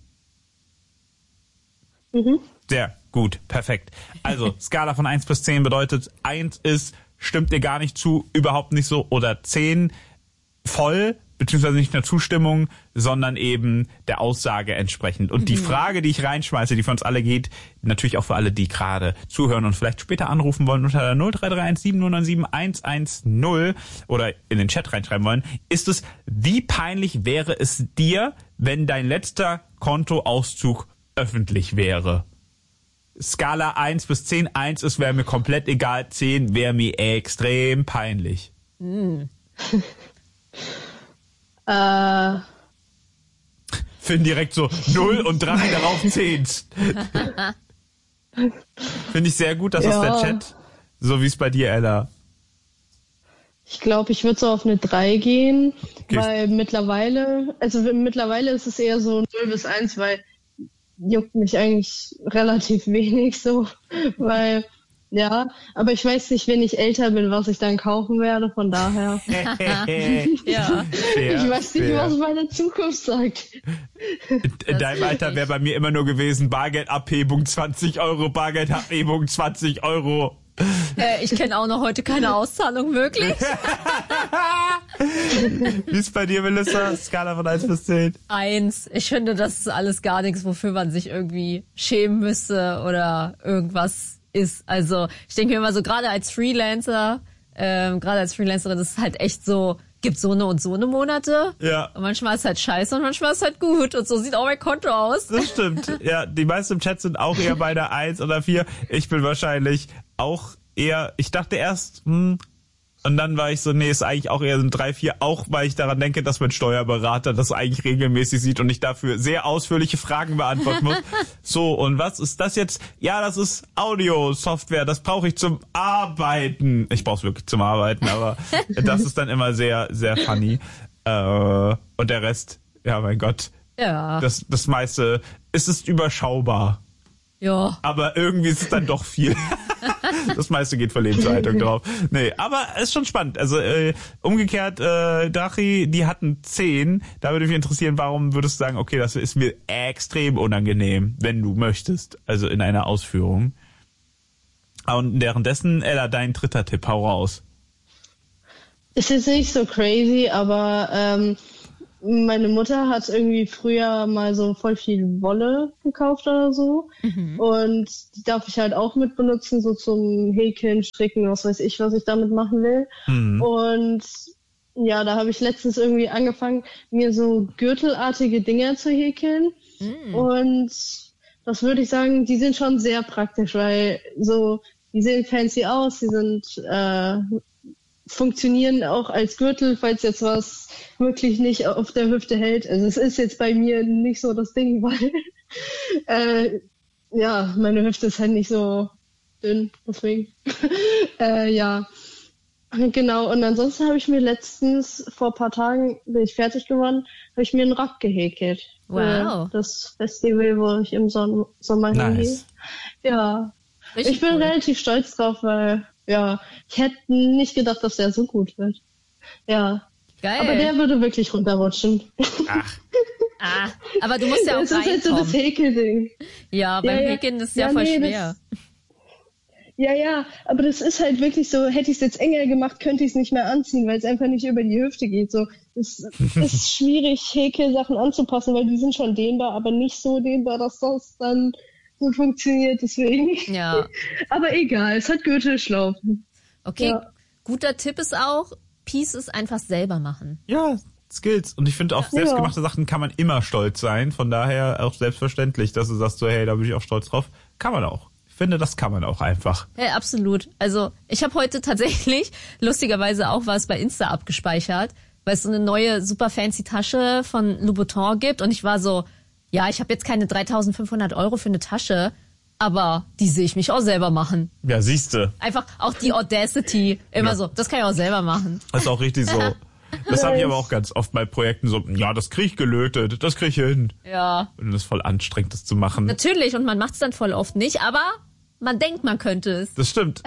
Mhm. Sehr gut, perfekt. Also, Skala von eins bis zehn bedeutet, eins ist, stimmt dir gar nicht zu, überhaupt nicht so, oder zehn voll, beziehungsweise nicht nur Zustimmung, sondern eben der Aussage entsprechend. Und die Frage, die ich reinschmeiße, die für uns alle geht, natürlich auch für alle, die gerade zuhören und vielleicht später anrufen wollen unter der null drei drei eins sieben null neun sieben eins eins null oder in den Chat reinschreiben wollen, ist es, wie peinlich wäre es dir, wenn dein letzter Kontoauszug öffentlich wäre? Skala eins bis zehn, eins ist, wäre mir komplett egal, zehn wäre mir extrem peinlich. Äh, Finden direkt so null und Drachen darauf zehn. Finde ich sehr gut, das ist Ja. der Chat. So wie es bei dir, Ella. ich glaube, ich würde so auf eine drei gehen, Okay. weil mittlerweile, also mittlerweile ist es eher so null bis eins, weil juckt mich eigentlich relativ wenig so, weil, ja, aber ich weiß nicht, wenn ich älter bin, was ich dann kaufen werde, von daher. Ja. Fair, Ich weiß nicht, fair. was meine Zukunft sagt. In deinem Alter wäre bei mir immer nur gewesen, Bargeldabhebung zwanzig Euro, Bargeldabhebung zwanzig Euro. Äh, ich kenne auch noch heute keine Auszahlung möglich. Wie ist bei dir, Melissa? Skala von eins bis zehn. Eins. Ich finde, das ist alles gar nichts, wofür man sich irgendwie schämen müsste oder irgendwas ist. Also ich denke mir immer so, gerade als Freelancer, ähm, gerade als Freelancerin, das ist halt echt so, gibt so eine und so eine Monate. Ja. Und manchmal ist halt scheiße und manchmal ist halt gut. Und so sieht auch mein Konto aus. Das stimmt. Ja, die meisten im Chat sind auch eher bei der eins oder vier. Ich bin wahrscheinlich auch eher, ich dachte erst, hm, und dann war ich so, nee, ist eigentlich auch eher so ein drei, vier, auch weil ich daran denke, dass mein Steuerberater das eigentlich regelmäßig sieht und ich dafür sehr ausführliche Fragen beantworten muss. So, und was ist das jetzt? Ja, das ist Audio-Software, das brauche ich zum Arbeiten. Ich brauche es wirklich zum Arbeiten, aber das ist dann immer sehr, sehr funny. Äh, und der Rest, ja, mein Gott, Ja. das, das meiste, es ist überschaubar. Ja. Aber irgendwie ist es dann doch viel. Das meiste geht für Lebenserhaltung drauf. Nee, aber es ist schon spannend. Also äh, umgekehrt, äh, Drachi, die hatten zehn. Da würde mich interessieren, warum würdest du sagen, okay, das ist mir extrem unangenehm, wenn du möchtest. Also in einer Ausführung. Und währenddessen, Ella, dein dritter Tipp, hau raus. Es ist nicht so crazy, aber ähm, meine Mutter hat irgendwie früher mal so voll viel Wolle gekauft oder so. Mhm. Und die darf ich halt auch mit benutzen, so zum Häkeln, Stricken, was weiß ich, was ich damit machen will. Mhm. Und ja, da habe ich letztens irgendwie angefangen, mir so gürtelartige Dinger zu häkeln. Mhm. Und das würde ich sagen, die sind schon sehr praktisch, weil so, die sehen fancy aus, die sind äh, funktionieren auch als Gürtel, falls jetzt was wirklich nicht auf der Hüfte hält. Also es ist jetzt bei mir nicht so das Ding, weil äh, ja, meine Hüfte ist halt nicht so dünn, deswegen. äh, ja, genau. Und ansonsten habe ich mir letztens, vor ein paar Tagen, bin ich fertig geworden, habe ich mir einen Rock gehäkelt. Wow. Für das Festival, wo ich im Son- Sommer nice. hingehe. Ja, Richtig ich bin cool. relativ stolz drauf, weil ja, ich hätte nicht gedacht, dass der so gut wird. Ja. Geil. Aber der würde wirklich runterrutschen. Ach. Ah, aber du musst ja auch Das ist halt so das reinkommen. Häkelding. Ja, beim Ja, ja. Häkeln ist es ja, Ja, voll nee, schwer. das- Ja, ja, aber das ist halt wirklich so, hätte ich es jetzt enger gemacht, könnte ich es nicht mehr anziehen, weil es einfach nicht über die Hüfte geht. So, es ist schwierig, Häkelsachen anzupassen, weil die sind schon dehnbar, aber nicht so dehnbar, dass das dann so funktioniert, deswegen. Ja. Aber egal, es hat Gürtelschlaufen. Okay, Ja. guter Tipp ist auch, Pieces einfach selber machen. Ja, Skills. Und ich finde, auf Ja. selbstgemachte Sachen kann man immer stolz sein. Von daher auch selbstverständlich, dass du sagst so, hey, da bin ich auch stolz drauf. Kann man auch. Ich finde, das kann man auch einfach. Hey, absolut. Also ich habe heute tatsächlich lustigerweise auch was bei Insta abgespeichert, weil es so eine neue super fancy Tasche von Louboutin gibt und ich war so, ja, ich habe jetzt keine dreitausendfünfhundert Euro für eine Tasche, aber die sehe ich mich auch selber machen. Ja, siehste. Einfach auch die Audacity, immer Ja. so, das kann ich auch selber machen. Das ist auch richtig so. Das habe ich aber auch ganz oft bei Projekten so, ja, das krieg ich gelötet, das krieg ich hin. Ja, Und das ist voll anstrengend, das zu machen. natürlich und man macht es dann voll oft nicht, aber man denkt, man könnte es. Das stimmt.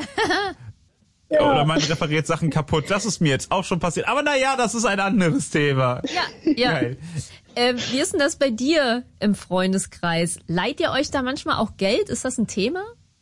Ja. Oder man repariert Sachen kaputt. Das ist mir jetzt auch schon passiert. Aber naja, das ist ein anderes Thema. Ja, ja. Geil. Ähm, wie ist denn das bei dir im Freundeskreis? Leiht ihr euch da manchmal auch Geld? Ist das ein Thema?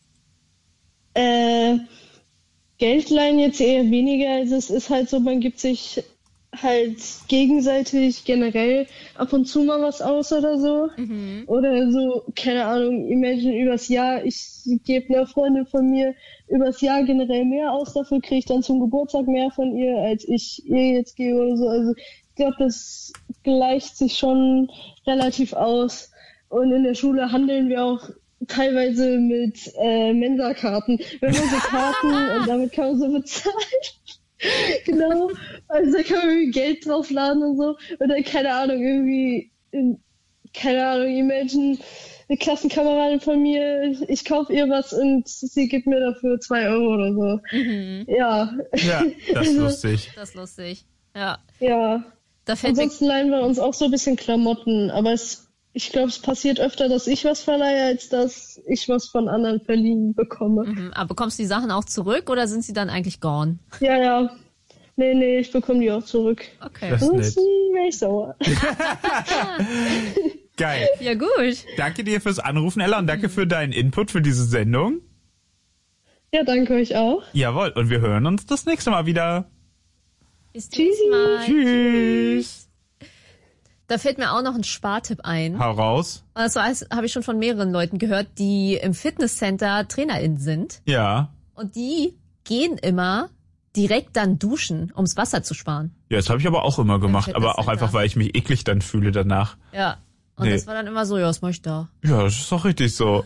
Äh, Geld leihen jetzt eher weniger, also es ist halt so, man gibt sich halt gegenseitig generell ab und zu mal was aus oder so. Mhm. Oder so, keine Ahnung, imagine übers Jahr, ich gebe einer Freundin von mir übers Jahr generell mehr aus, dafür kriege ich dann zum Geburtstag mehr von ihr, als ich ihr jetzt gebe oder so. Also ich glaube, das gleicht sich schon relativ aus. Und in der Schule handeln wir auch teilweise mit äh, Mensa-Karten. Wir haben so Karten und damit kann man so bezahlen. Genau, also da kann man irgendwie Geld draufladen und so. Oder keine Ahnung, irgendwie, keine Ahnung, imagine, eine Klassenkameradin von mir, ich, ich kaufe ihr was und sie gibt mir dafür zwei Euro oder so. Mhm. Ja. Ja, das ist lustig. Das ist lustig. Ja. Ja. Da fällt mir Ansonsten leihen wir uns auch so ein bisschen Klamotten, aber es, ich glaube, es passiert öfter, dass ich was verleihe, als dass ich was von anderen verliehen bekomme. Mhm. Aber bekommst du die Sachen auch zurück oder sind sie dann eigentlich gone? Ja, ja. Nee, nee, ich bekomme die auch zurück. Okay. Das ist nett. Ansonsten wäre ich sauer. Geil. Ja, gut. Danke dir fürs Anrufen, Ella, und danke für deinen Input für diese Sendung. Ja, danke euch auch. Jawohl, und wir hören uns das nächste Mal wieder. Bis zum Tschüssi. nächsten Mal. Tschüss. Da fällt mir auch noch ein Spartipp ein. Hau raus. Also habe ich schon von mehreren Leuten gehört, die im Fitnesscenter TrainerInnen sind. Ja. Und die gehen immer direkt dann duschen, ums Wasser zu sparen. Ja, das habe ich aber auch immer gemacht, aber auch Fitnesscenter. einfach, weil ich mich eklig dann fühle danach. Ja. Und Nee. das war dann immer so, ja, was mach ich da? Ja, das ist doch richtig so.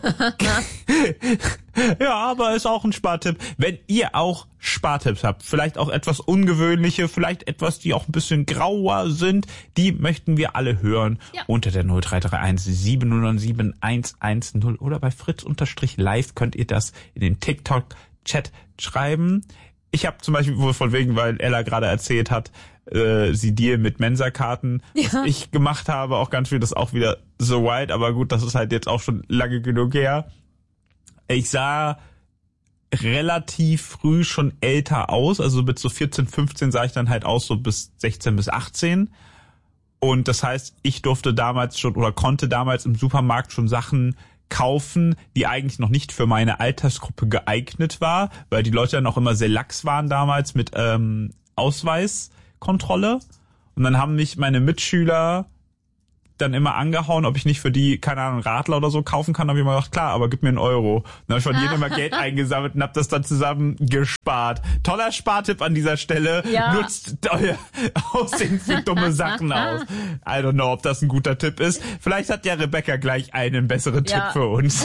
Ja, aber ist auch ein Spartipp. Wenn ihr auch Spartipps habt, vielleicht auch etwas ungewöhnliche, vielleicht etwas, die auch ein bisschen grauer sind, die möchten wir alle hören. Ja. Unter der null drei drei eins sieben null neun sieben eins eins null oder bei Fritz-Live könnt ihr das in den TikTok-Chat schreiben. Ich habe zum Beispiel, wohl von wegen, weil Ella gerade erzählt hat, äh, sie Deal mit Mensa-Karten, Ja. was ich gemacht habe, auch ganz viel, das ist auch wieder so wild, aber gut, das ist halt jetzt auch schon lange genug her. Ich sah relativ früh schon älter aus, also mit so vierzehn, fünfzehn sah ich dann halt aus, so bis sechzehn bis achtzehn. Und das heißt, ich durfte damals schon oder konnte damals im Supermarkt schon Sachen kaufen, die eigentlich noch nicht für meine Altersgruppe geeignet war, weil die Leute dann auch immer sehr lax waren damals mit ähm, Ausweiskontrolle. Und dann haben mich meine Mitschüler dann immer angehauen, ob ich nicht für die, keine Ahnung, Radler oder so kaufen kann. Da habe ich immer gedacht, klar, aber gib mir einen Euro. Dann habe ich von jedem immer Geld eingesammelt und habe das dann zusammen gespart. Toller Spartipp an dieser Stelle. Ja. Nutzt euer Aussehen für dumme Sachen aus. I don't know, ob das ein guter Tipp ist. Vielleicht hat ja Rebecca gleich einen besseren Ja. Tipp für uns.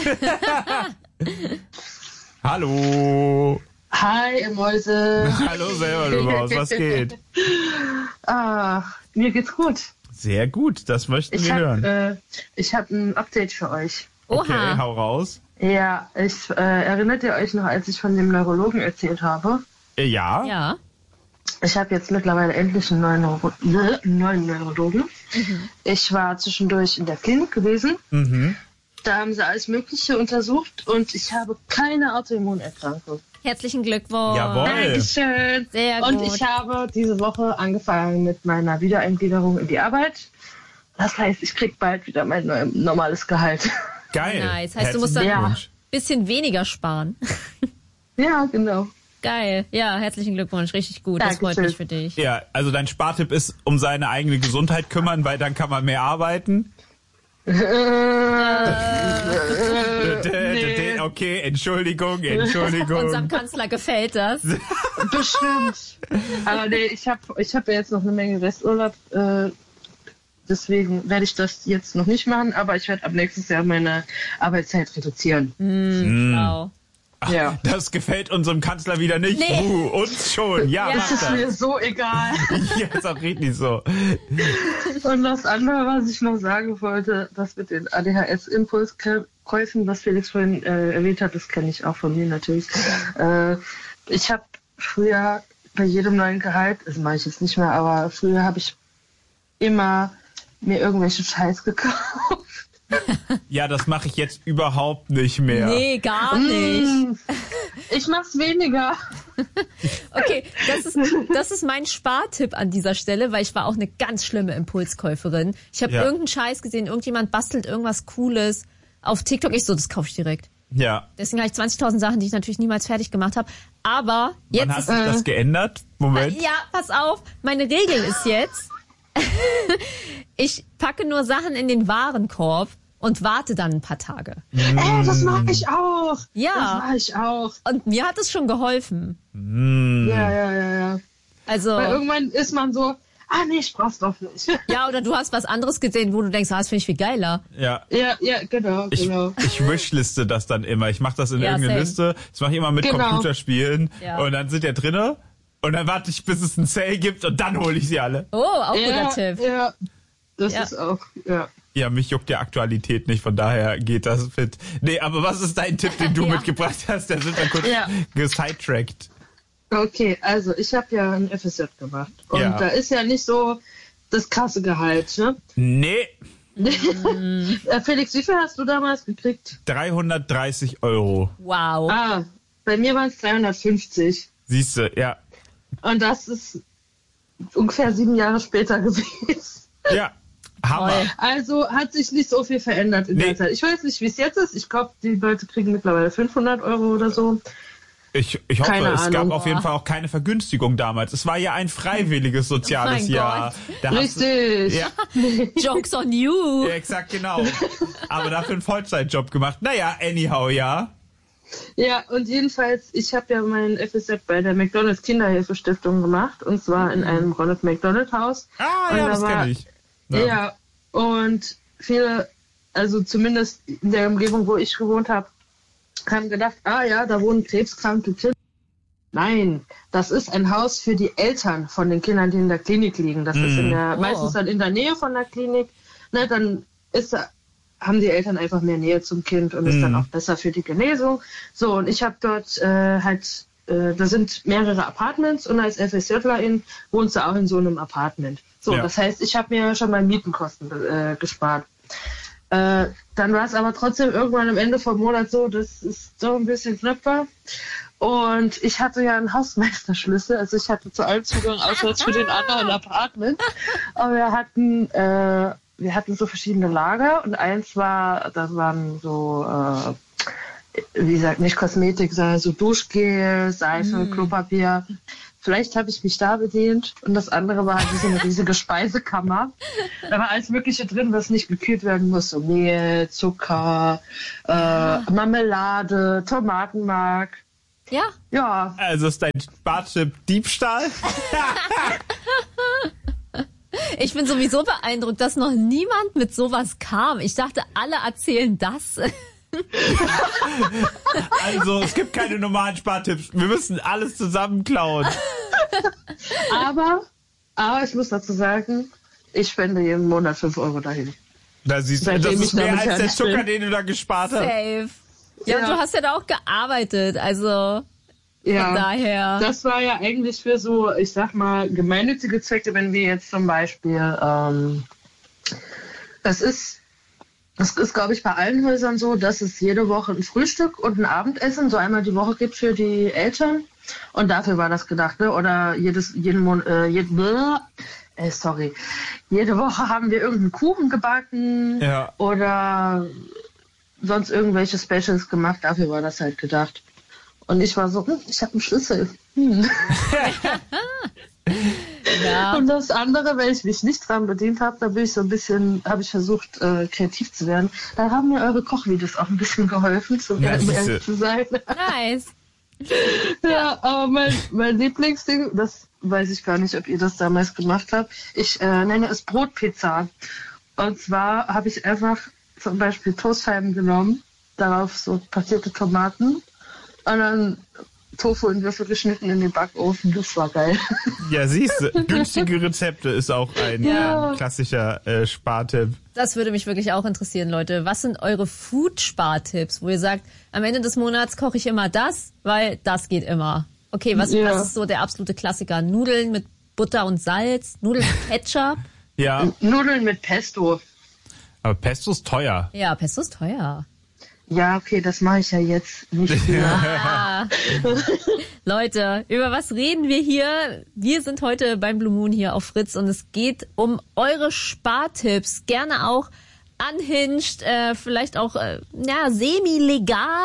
Hallo. Hi, ihr Mäuse. Hallo selber, du Maus. Was geht? Ah, mir geht's gut. Sehr gut, das möchten Ich wir habe hören. äh, ich hab ein Update für euch. Okay, Oha. hau raus. Ja, ich äh, erinnert ihr euch noch, als ich von dem Neurologen erzählt habe? Äh, Ja. Ja. Ich habe jetzt mittlerweile endlich einen neuen, Neuro ne, einen neuen Neurologen. Ich war zwischendurch in der Klinik gewesen. Mhm. Da haben sie alles Mögliche untersucht und ich habe keine Autoimmunerkrankung. Herzlichen Glückwunsch. Jawohl. Dankeschön. Sehr Und gut. ich habe diese Woche angefangen mit meiner Wiedereingliederung in die Arbeit. Das heißt, ich krieg bald wieder mein neu- normales Gehalt. Geil. Nice. Heißt, du musst Herzlichen dann- Glückwunsch. Bisschen weniger sparen. Ja, genau. Geil. Ja, herzlichen Glückwunsch. Richtig gut. Das freut Dankeschön. mich für dich. Ja, also dein Spartipp ist, um seine eigene Gesundheit kümmern, weil dann kann man mehr arbeiten. Nee. Okay, Entschuldigung, Entschuldigung. Unserem Kanzler gefällt das. Bestimmt. Aber nee, ich habe ich hab ja jetzt noch eine Menge Resturlaub. Äh, deswegen werde ich das jetzt noch nicht machen. Aber ich werde ab nächstes Jahr meine Arbeitszeit reduzieren. Wow. Ja. Das gefällt unserem Kanzler wieder nicht. Nee. Uh, uns schon. Ja, Ja. mach Das ist mir das. so egal. Ja, ist auch richtig so. Und das andere, was ich noch sagen wollte, das mit den A D H S-Impulskäufen, was Felix vorhin äh, erwähnt hat, das kenne ich auch von mir natürlich. Äh, ich habe früher bei jedem neuen Gehalt, das mache ich jetzt nicht mehr, aber früher habe ich immer mir irgendwelche Scheiß gekauft. Ja, das mache ich jetzt überhaupt nicht mehr. Nee, gar nicht. Ich mach's weniger. Okay, das ist, das ist mein Spartipp an dieser Stelle, weil ich war auch eine ganz schlimme Impulskäuferin. Ich habe Ja. irgendeinen Scheiß gesehen, irgendjemand bastelt irgendwas Cooles auf TikTok. Ich so, das kaufe ich direkt. Ja. Deswegen habe ich zwanzigtausend Sachen, die ich natürlich niemals fertig gemacht habe. Aber jetzt Wann hat ist, sich das geändert? Moment. ja, pass auf, meine Regel ist jetzt, ich packe nur Sachen in den Warenkorb und warte dann ein paar Tage. Ey, das mache ich auch. Ja. Das mache ich auch. Und mir hat es schon geholfen. Ja, ja, ja, ja. Also, Weil irgendwann ist man so, ah nee, ich brauch's doch nicht. ja, oder du hast was anderes gesehen, wo du denkst, ah, das finde ich viel geiler. Ja. Ja, ja, genau, Ich, genau. ich wishliste das dann immer. Ich mache das in Ja, irgendeine same. Liste. Das mache ich immer mit Genau. Computerspielen. Ja. Und dann sind ja drinne. Und dann warte ich, bis es einen Sale gibt und dann hole ich sie alle. Oh, auch ja, guter Tipp. Ja, das Ja. ist auch, ja. Ja, mich juckt die Aktualität nicht, von daher geht das fit. Nee, aber was ist dein Tipp, den du Ja. mitgebracht hast? Der sind dann kurz Ja. gesidetrackt. Okay, also ich habe ja ein F S J gemacht. Und Ja. da ist ja nicht so das krasse Gehalt, ne? Nee, Äh, Felix, wie viel hast du damals gekriegt? dreihundertdreißig Euro. Wow. Ah, bei mir waren es dreihundertfünfzig. Siehste, ja. Und das ist ungefähr sieben Jahre später gewesen. Ja, Hammer. Toll. Also hat sich nicht so viel verändert in Nee. der Zeit. Ich weiß nicht, wie es jetzt ist. Ich glaube, die Leute kriegen mittlerweile fünfhundert Euro oder so. Ich, ich hoffe, Keine es gab Ahnung. auf jeden Fall auch keine Vergünstigung damals. Es war ja ein freiwilliges soziales Oh mein Jahr. Gott. Da hast du- Richtig. Ja, Jokes on you. ja, exakt, genau. Aber dafür einen Vollzeitjob gemacht. Naja, anyhow, ja. Ja, und jedenfalls, ich habe ja meinen F S J bei der McDonald's Kinderhilfestiftung gemacht. Und zwar in einem Ronald McDonald Haus. Ah, Und ja, da das war- kenne ich. Ja. und viele, also zumindest in der Umgebung, wo ich gewohnt habe, haben gedacht, ah ja, da wohnen krebskranke Kinder. Nein, das ist ein Haus für die Eltern von den Kindern, die in der Klinik liegen. Das ist in der, Oh. meistens dann in der Nähe von der Klinik. Ne, dann ist da, haben die Eltern einfach mehr Nähe zum Kind und ist dann auch besser für die Genesung. So, und ich habe dort äh, halt, äh, da sind mehrere Apartments und als FSJlerin wohnst du auch in so einem Apartment. So, Ja. das heißt, ich habe mir schon mal Mietenkosten äh, gespart. Äh, dann war es aber trotzdem irgendwann am Ende vom Monat so, das ist so ein bisschen knapp war. Und ich hatte ja einen Hausmeisterschlüssel, also ich hatte zu allem Zugang, außer zu den anderen Apartments. Aber wir hatten äh, wir hatten so verschiedene Lager und eins war, das waren so, äh, wie gesagt, nicht Kosmetik, sondern so Duschgel, Seife, mm. Klopapier. Vielleicht habe ich mich da bedient. Und das andere war halt so eine riesige Speisekammer. Da war alles Mögliche drin, was nicht gekühlt werden muss. So Mehl, Zucker, äh, Marmelade, Tomatenmark. Ja. Ja. Also ist dein Spartipp Diebstahl? Ich bin sowieso beeindruckt, dass noch niemand mit sowas kam. Ich dachte, alle erzählen das. Also, es gibt keine normalen Spartipps. Wir müssen alles zusammen klauen. Aber, aber ich muss dazu sagen, ich spende jeden Monat fünf Euro dahin. Da siehst du, das ist mehr als der Zucker, den du da gespart hast. Safe. Ja, ja, du hast ja da auch gearbeitet, also ja, von daher. Das war ja eigentlich für so, ich sag mal, gemeinnützige Zwecke, wenn wir jetzt zum Beispiel, ähm, das ist, das ist, glaube ich, bei allen Häusern so, dass es jede Woche ein Frühstück und ein Abendessen so einmal die Woche gibt für die Eltern. Und dafür war das gedacht, ne? Oder jedes, jeden Monat, äh, jeden, äh, sorry, jede Woche haben wir irgendeinen Kuchen gebacken ja. oder sonst irgendwelche Specials gemacht. Dafür war das halt gedacht. Und ich war so, hm, ich habe einen Schlüssel. Hm. Ja. Und das andere, wenn ich mich nicht dran bedient habe, da bin ich so ein bisschen, habe ich versucht, äh, kreativ zu werden. Da haben mir eure Kochvideos auch ein bisschen geholfen, um ja, ehrlich zu sein. Nice. Ja, aber mein, mein Lieblingsding, das weiß ich gar nicht, ob ihr das damals gemacht habt. Ich äh, nenne es Brotpizza. Und zwar habe ich einfach zum Beispiel Toastscheiben genommen, darauf so passierte Tomaten und dann Tofu in Würfel geschnitten in den Backofen. Das war geil. Ja, siehst du, günstige Rezepte ist auch ein, ja. ein klassischer äh, Spartipp. Das würde mich wirklich auch interessieren, Leute. Was sind eure Food-Spartipps, wo ihr sagt, am Ende des Monats koche ich immer das, weil das geht immer. Okay, was, ja. was ist so der absolute Klassiker? Nudeln mit Butter und Salz, Nudeln mit Ketchup? Ja. Nudeln mit Pesto. Aber Pesto ist teuer. Ja, Pesto ist teuer. Ja, okay, das mache ich ja jetzt nicht mehr. Ah. Leute, über was reden wir hier? Wir sind heute beim Blue Moon hier auf Fritz und es geht um eure Spartipps. Gerne auch unhinged, äh, vielleicht auch äh, ja, semi-legal.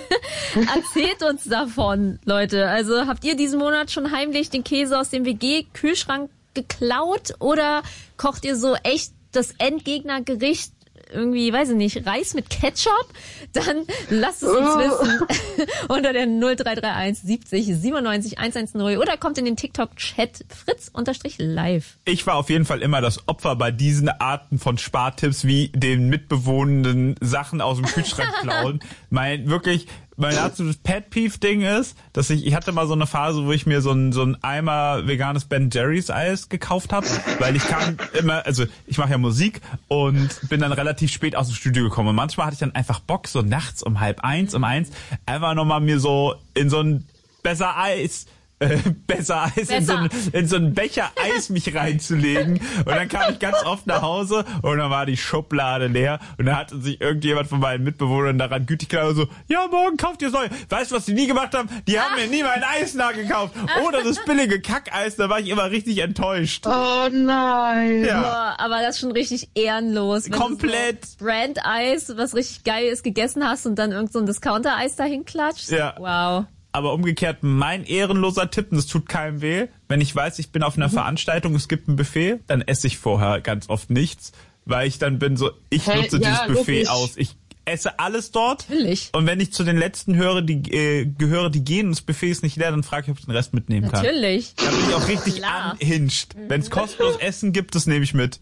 Erzählt uns davon, Leute. Also habt ihr diesen Monat schon heimlich den Käse aus dem W G-Kühlschrank geklaut oder kocht ihr so echt das Endgegnergericht? Irgendwie, weiß ich nicht, Reis mit Ketchup, dann lasst es uns wissen unter der null drei drei eins siebzig siebenundneunzig hundertzehn oder kommt in den TikTok-Chat Fritz-live. Ich war auf jeden Fall immer das Opfer bei diesen Arten von Spartipps wie den mitbewohnenden Sachen aus dem Kühlschrank klauen. Mein wirklich, mein absolutes Pet-Peeve-Ding ist, dass ich, ich hatte mal so eine Phase, wo ich mir so ein, so ein Eimer veganes Ben Jerry's Eis gekauft habe, weil ich kam immer, also ich mache ja Musik und bin dann relativ spät aus dem Studio gekommen und manchmal hatte ich dann einfach Bock, so nachts um halb eins, um eins, einfach nochmal mir so in so ein besser Eis Äh, besser Eis besser. In, so einen, in so einen Becher Eis mich reinzulegen. Und dann kam ich ganz oft nach Hause und dann war die Schublade leer und dann hatte sich irgendjemand von meinen Mitbewohnern daran gütig gedacht und so, ja, morgen kauft ihr neu. Weißt du, was die nie gemacht haben? Die haben mir nie mein Eis nachgekauft. Oder das billige Kackeis, da war ich immer richtig enttäuscht. Oh nein. Ja. Boah, aber das ist schon richtig ehrenlos. Wenn Komplett. Du so Brand-Eis, was richtig geil ist, gegessen hast und dann irgend so ein Discounter-Eis dahin klatscht. Ja. Wow. Aber umgekehrt, mein ehrenloser Tipp, und das tut keinem weh, wenn ich weiß, ich bin auf einer mhm. Veranstaltung, es gibt ein Buffet, dann esse ich vorher ganz oft nichts, weil ich dann bin so, ich hey, nutze ja, dieses Buffet logisch. aus. Ich esse alles dort. Natürlich. Und wenn ich zu den letzten höre, die äh, gehöre, die gehen und das Buffet ist nicht leer, dann frage ich, ob ich den Rest mitnehmen kann. Natürlich. Da bin ich auch richtig unhinged. Mhm. Wenn es kostenlos Essen gibt, das nehme ich mit.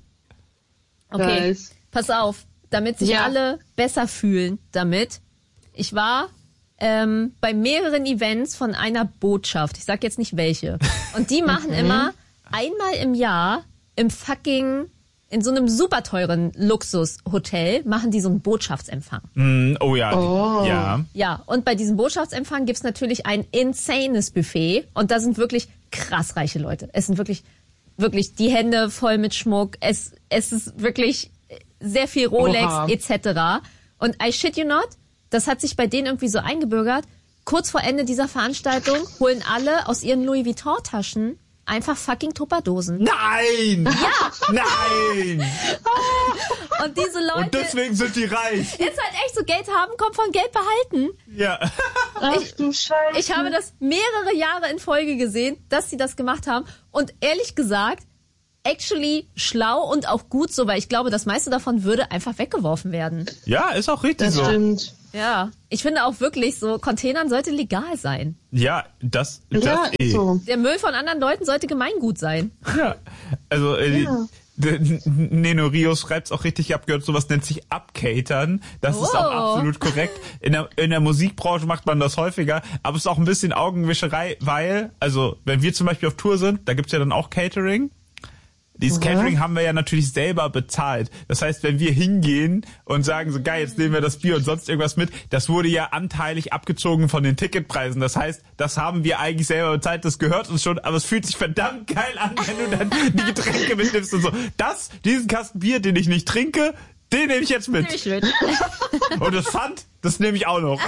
Okay, nice. Pass auf, damit sich ja. alle besser fühlen damit. Ich war ähm, bei mehreren Events von einer Botschaft. Ich sag jetzt nicht welche. Und die machen mhm. immer einmal im Jahr im fucking, in so einem super teuren Luxushotel, machen die so einen Botschaftsempfang. Mm, oh ja. Oh. Ja. Ja, und bei diesem Botschaftsempfang gibt's natürlich ein insanes Buffet. Und da sind wirklich krass reiche Leute. Es sind wirklich, wirklich die Hände voll mit Schmuck. Es, es ist wirklich sehr viel Rolex Oha. et cetera. Und I shit you not, das hat sich bei denen irgendwie so eingebürgert. Kurz vor Ende dieser Veranstaltung holen alle aus ihren Louis Vuitton-Taschen einfach fucking Tupperdosen. Nein! Ja! Nein! Und diese Leute... Und deswegen sind die reich. Ist halt echt so, Geld haben kommt von Geld behalten. Ja. Ach du Scheiße. Ich habe das mehrere Jahre in Folge gesehen, dass sie das gemacht haben. Und ehrlich gesagt, actually schlau und auch gut so, weil ich glaube, das meiste davon würde einfach weggeworfen werden. Ja, ist auch richtig Das so. stimmt. Ja, ich finde auch wirklich so, Containern sollte legal sein. Ja, das, das Ja, eh. ist so. Der Müll von anderen Leuten sollte Gemeingut sein. Ja, also äh, Ja. d- Neno Rios schreibt's auch richtig, ich hab gehört, sowas nennt sich Upcatern. Das ist auch Oh. absolut korrekt. In der, in der Musikbranche macht man das häufiger, aber es ist auch ein bisschen Augenwischerei, weil, also wenn wir zum Beispiel auf Tour sind, da gibt's ja dann auch Catering. Dieses Ja. Catering haben wir ja natürlich selber bezahlt. Das heißt, wenn wir hingehen und sagen so, geil, jetzt nehmen wir das Bier und sonst irgendwas mit, das wurde ja anteilig abgezogen von den Ticketpreisen. Das heißt, das haben wir eigentlich selber bezahlt, das gehört uns schon, aber es fühlt sich verdammt geil an, wenn du dann die Getränke mitnimmst und so. Das, diesen Kasten Bier, den ich nicht trinke, den nehme ich jetzt mit. Ziemlich schön. Und das Pfand, das nehme ich auch noch.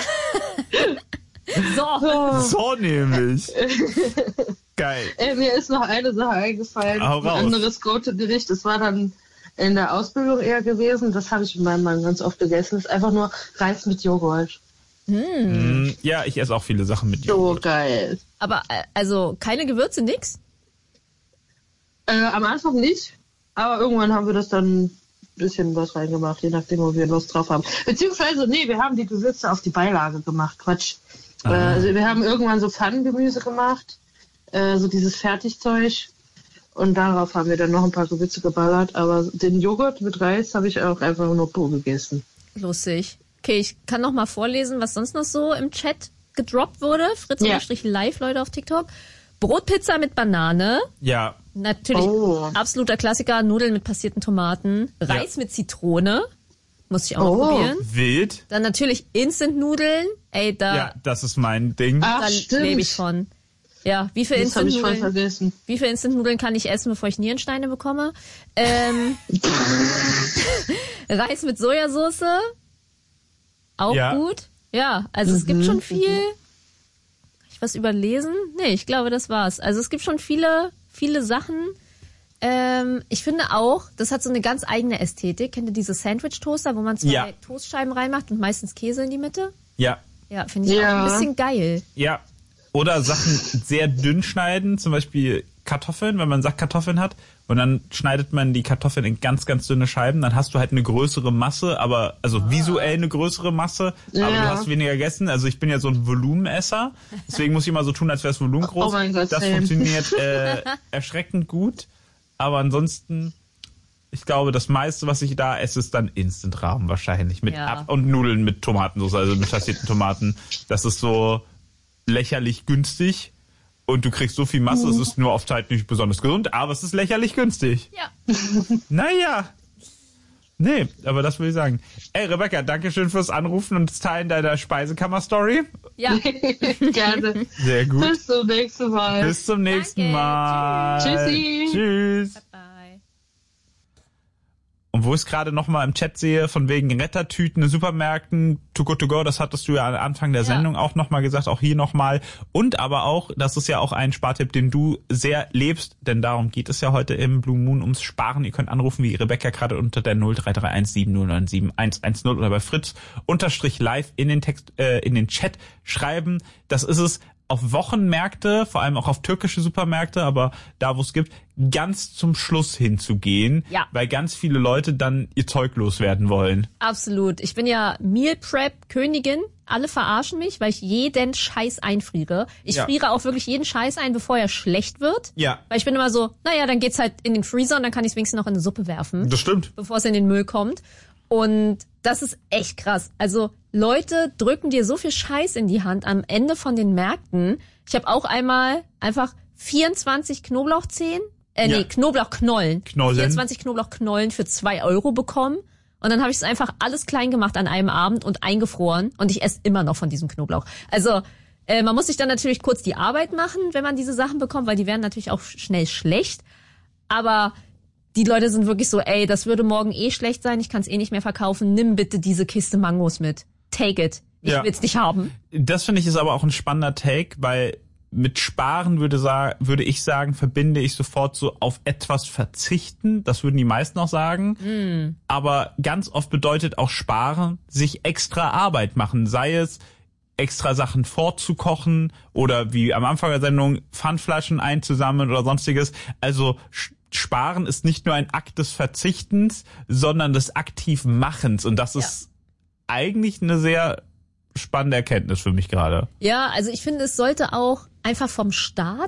So. So nämlich. Geil. Ey, mir ist noch eine Sache eingefallen. Hau Ein raus. anderes Go-To-Gericht. Das war dann in der Ausbildung eher gewesen. Das habe ich mit meinem Mann ganz oft gegessen. Das ist einfach nur Reis mit Joghurt. Mm, Ja, ich esse auch viele Sachen mit So Joghurt. geil. Aber äh, also keine Gewürze, nix? Äh, am Anfang nicht, aber irgendwann haben wir das dann ein bisschen was reingemacht, je nachdem, wo wir Lust drauf haben. Beziehungsweise, nee, wir haben die Gewürze auf die Beilage gemacht. Quatsch. Äh, also wir haben irgendwann so Pfannengemüse gemacht, äh, so dieses Fertigzeug. Und darauf haben wir dann noch ein paar Gewürze geballert. Aber den Joghurt mit Reis habe ich auch einfach nur pur gegessen. Lustig. Okay, ich kann noch mal vorlesen, was sonst noch so im Chat gedroppt wurde. Fritz-Live, Leute auf TikTok. Brotpizza mit Banane. Ja, Natürlich Oh. absoluter Klassiker. Nudeln mit passierten Tomaten. Reis mit Zitrone. Muss ich auch Oh. noch probieren. wild. Dann natürlich Instant-Nudeln. Ey, da, Ja, das ist mein Ding. Ach, da stimmt. lebe ich von. Ja, wie viel Das habe ich voll Instant-Nudeln? vergessen. Wie viel Instant-Nudeln kann ich essen, bevor ich Nierensteine bekomme? Ähm, Reis mit Sojasauce. Auch Ja. gut. Ja, also es gibt schon viel. Hab ich was überlesen? Nee, ich glaube, das war's. Also es gibt schon viele, viele Sachen. Ähm, ich finde auch, das hat so eine ganz eigene Ästhetik. Kennt ihr diese Sandwich-Toaster, wo man zwei Ja. Toastscheiben reinmacht und meistens Käse in die Mitte? Ja, Ja, finde ich Ja. auch ein bisschen geil. ja. Oder Sachen sehr dünn schneiden, zum Beispiel Kartoffeln, wenn man Sackkartoffeln hat und dann schneidet man die Kartoffeln in ganz, ganz dünne Scheiben, dann hast du halt eine größere Masse, aber also visuell eine größere Masse, aber Ja. du hast weniger gegessen. Also ich bin ja so ein Volumenesser, deswegen muss ich immer so tun, als wäre das Volumen groß. Oh mein Gott, das same. funktioniert äh, erschreckend gut, aber ansonsten, ich glaube, das meiste, was ich da esse, ist dann Instant-Rahmen wahrscheinlich mit Ja. Ab- und Nudeln mit Tomatensauce, also mit passierten Tomaten. Das ist so lächerlich günstig und du kriegst so viel Masse, es ist nur oft halt nicht besonders gesund, aber es ist lächerlich günstig. Ja. Naja. Nee, aber das würde ich sagen. Ey, Rebecca, danke schön fürs Anrufen und das Teilen deiner Speisekammer-Story. Ja. Gerne. Sehr gut. Bis zum nächsten Mal. Bis zum nächsten Danke. Mal. Tschüssi. Tschüss. Bye. Und wo ich es gerade nochmal im Chat sehe, von wegen Rettertüten in Supermärkten, Too Good To Go, das hattest du ja am Anfang der Ja. Sendung auch nochmal gesagt, auch hier nochmal. Und aber auch, das ist ja auch ein Spartipp, den du sehr lebst, denn darum geht es ja heute im Blue Moon ums Sparen. Ihr könnt anrufen, wie Rebecca gerade unter der null drei drei eins sieben null neun sieben eins eins null oder bei Fritz unterstrich live in den Text, äh, in den Chat schreiben. Das ist es. Auf Wochenmärkte, vor allem auch auf türkische Supermärkte, aber da, wo es gibt, ganz zum Schluss hinzugehen, Ja. weil ganz viele Leute dann ihr Zeug loswerden wollen. Absolut. Ich bin ja Meal Prep Königin. Alle verarschen mich, weil ich jeden Scheiß einfriere. Ich Ja. friere auch wirklich jeden Scheiß ein, bevor er schlecht wird. Ja. Weil ich bin immer so, naja, dann geht's halt in den Freezer und dann kann ich es wenigstens noch in eine Suppe werfen, Das stimmt. bevor es in den Müll kommt. Und das ist echt krass. Also Leute drücken dir so viel Scheiß in die Hand am Ende von den Märkten. Ich habe auch einmal einfach vierundzwanzig Knoblauchzehen, äh nee, Ja. Knoblauchknollen. Knollen. vierundzwanzig Knoblauchknollen für zwei Euro bekommen. Und dann habe ich es einfach alles klein gemacht an einem Abend und eingefroren. Und ich esse immer noch von diesem Knoblauch. Also äh, man muss sich dann natürlich kurz die Arbeit machen, wenn man diese Sachen bekommt, weil die werden natürlich auch schnell schlecht. Aber die Leute sind wirklich so, ey, das würde morgen eh schlecht sein, ich kann es eh nicht mehr verkaufen, nimm bitte diese Kiste Mangos mit. Take it. Ich Ja. will's nicht haben. Das finde ich ist aber auch ein spannender Take, weil mit Sparen würde, sa- würde ich sagen, verbinde ich sofort so auf etwas verzichten. Das würden die meisten auch sagen. Mm. Aber ganz oft bedeutet auch Sparen, sich extra Arbeit machen. Sei es extra Sachen vorzukochen oder wie am Anfang der Sendung Pfandflaschen einzusammeln oder sonstiges. Also Sparen ist nicht nur ein Akt des Verzichtens, sondern des aktiven Machens. Und das ist ja eigentlich eine sehr spannende Erkenntnis für mich gerade. Ja, also ich finde, es sollte auch einfach vom Staat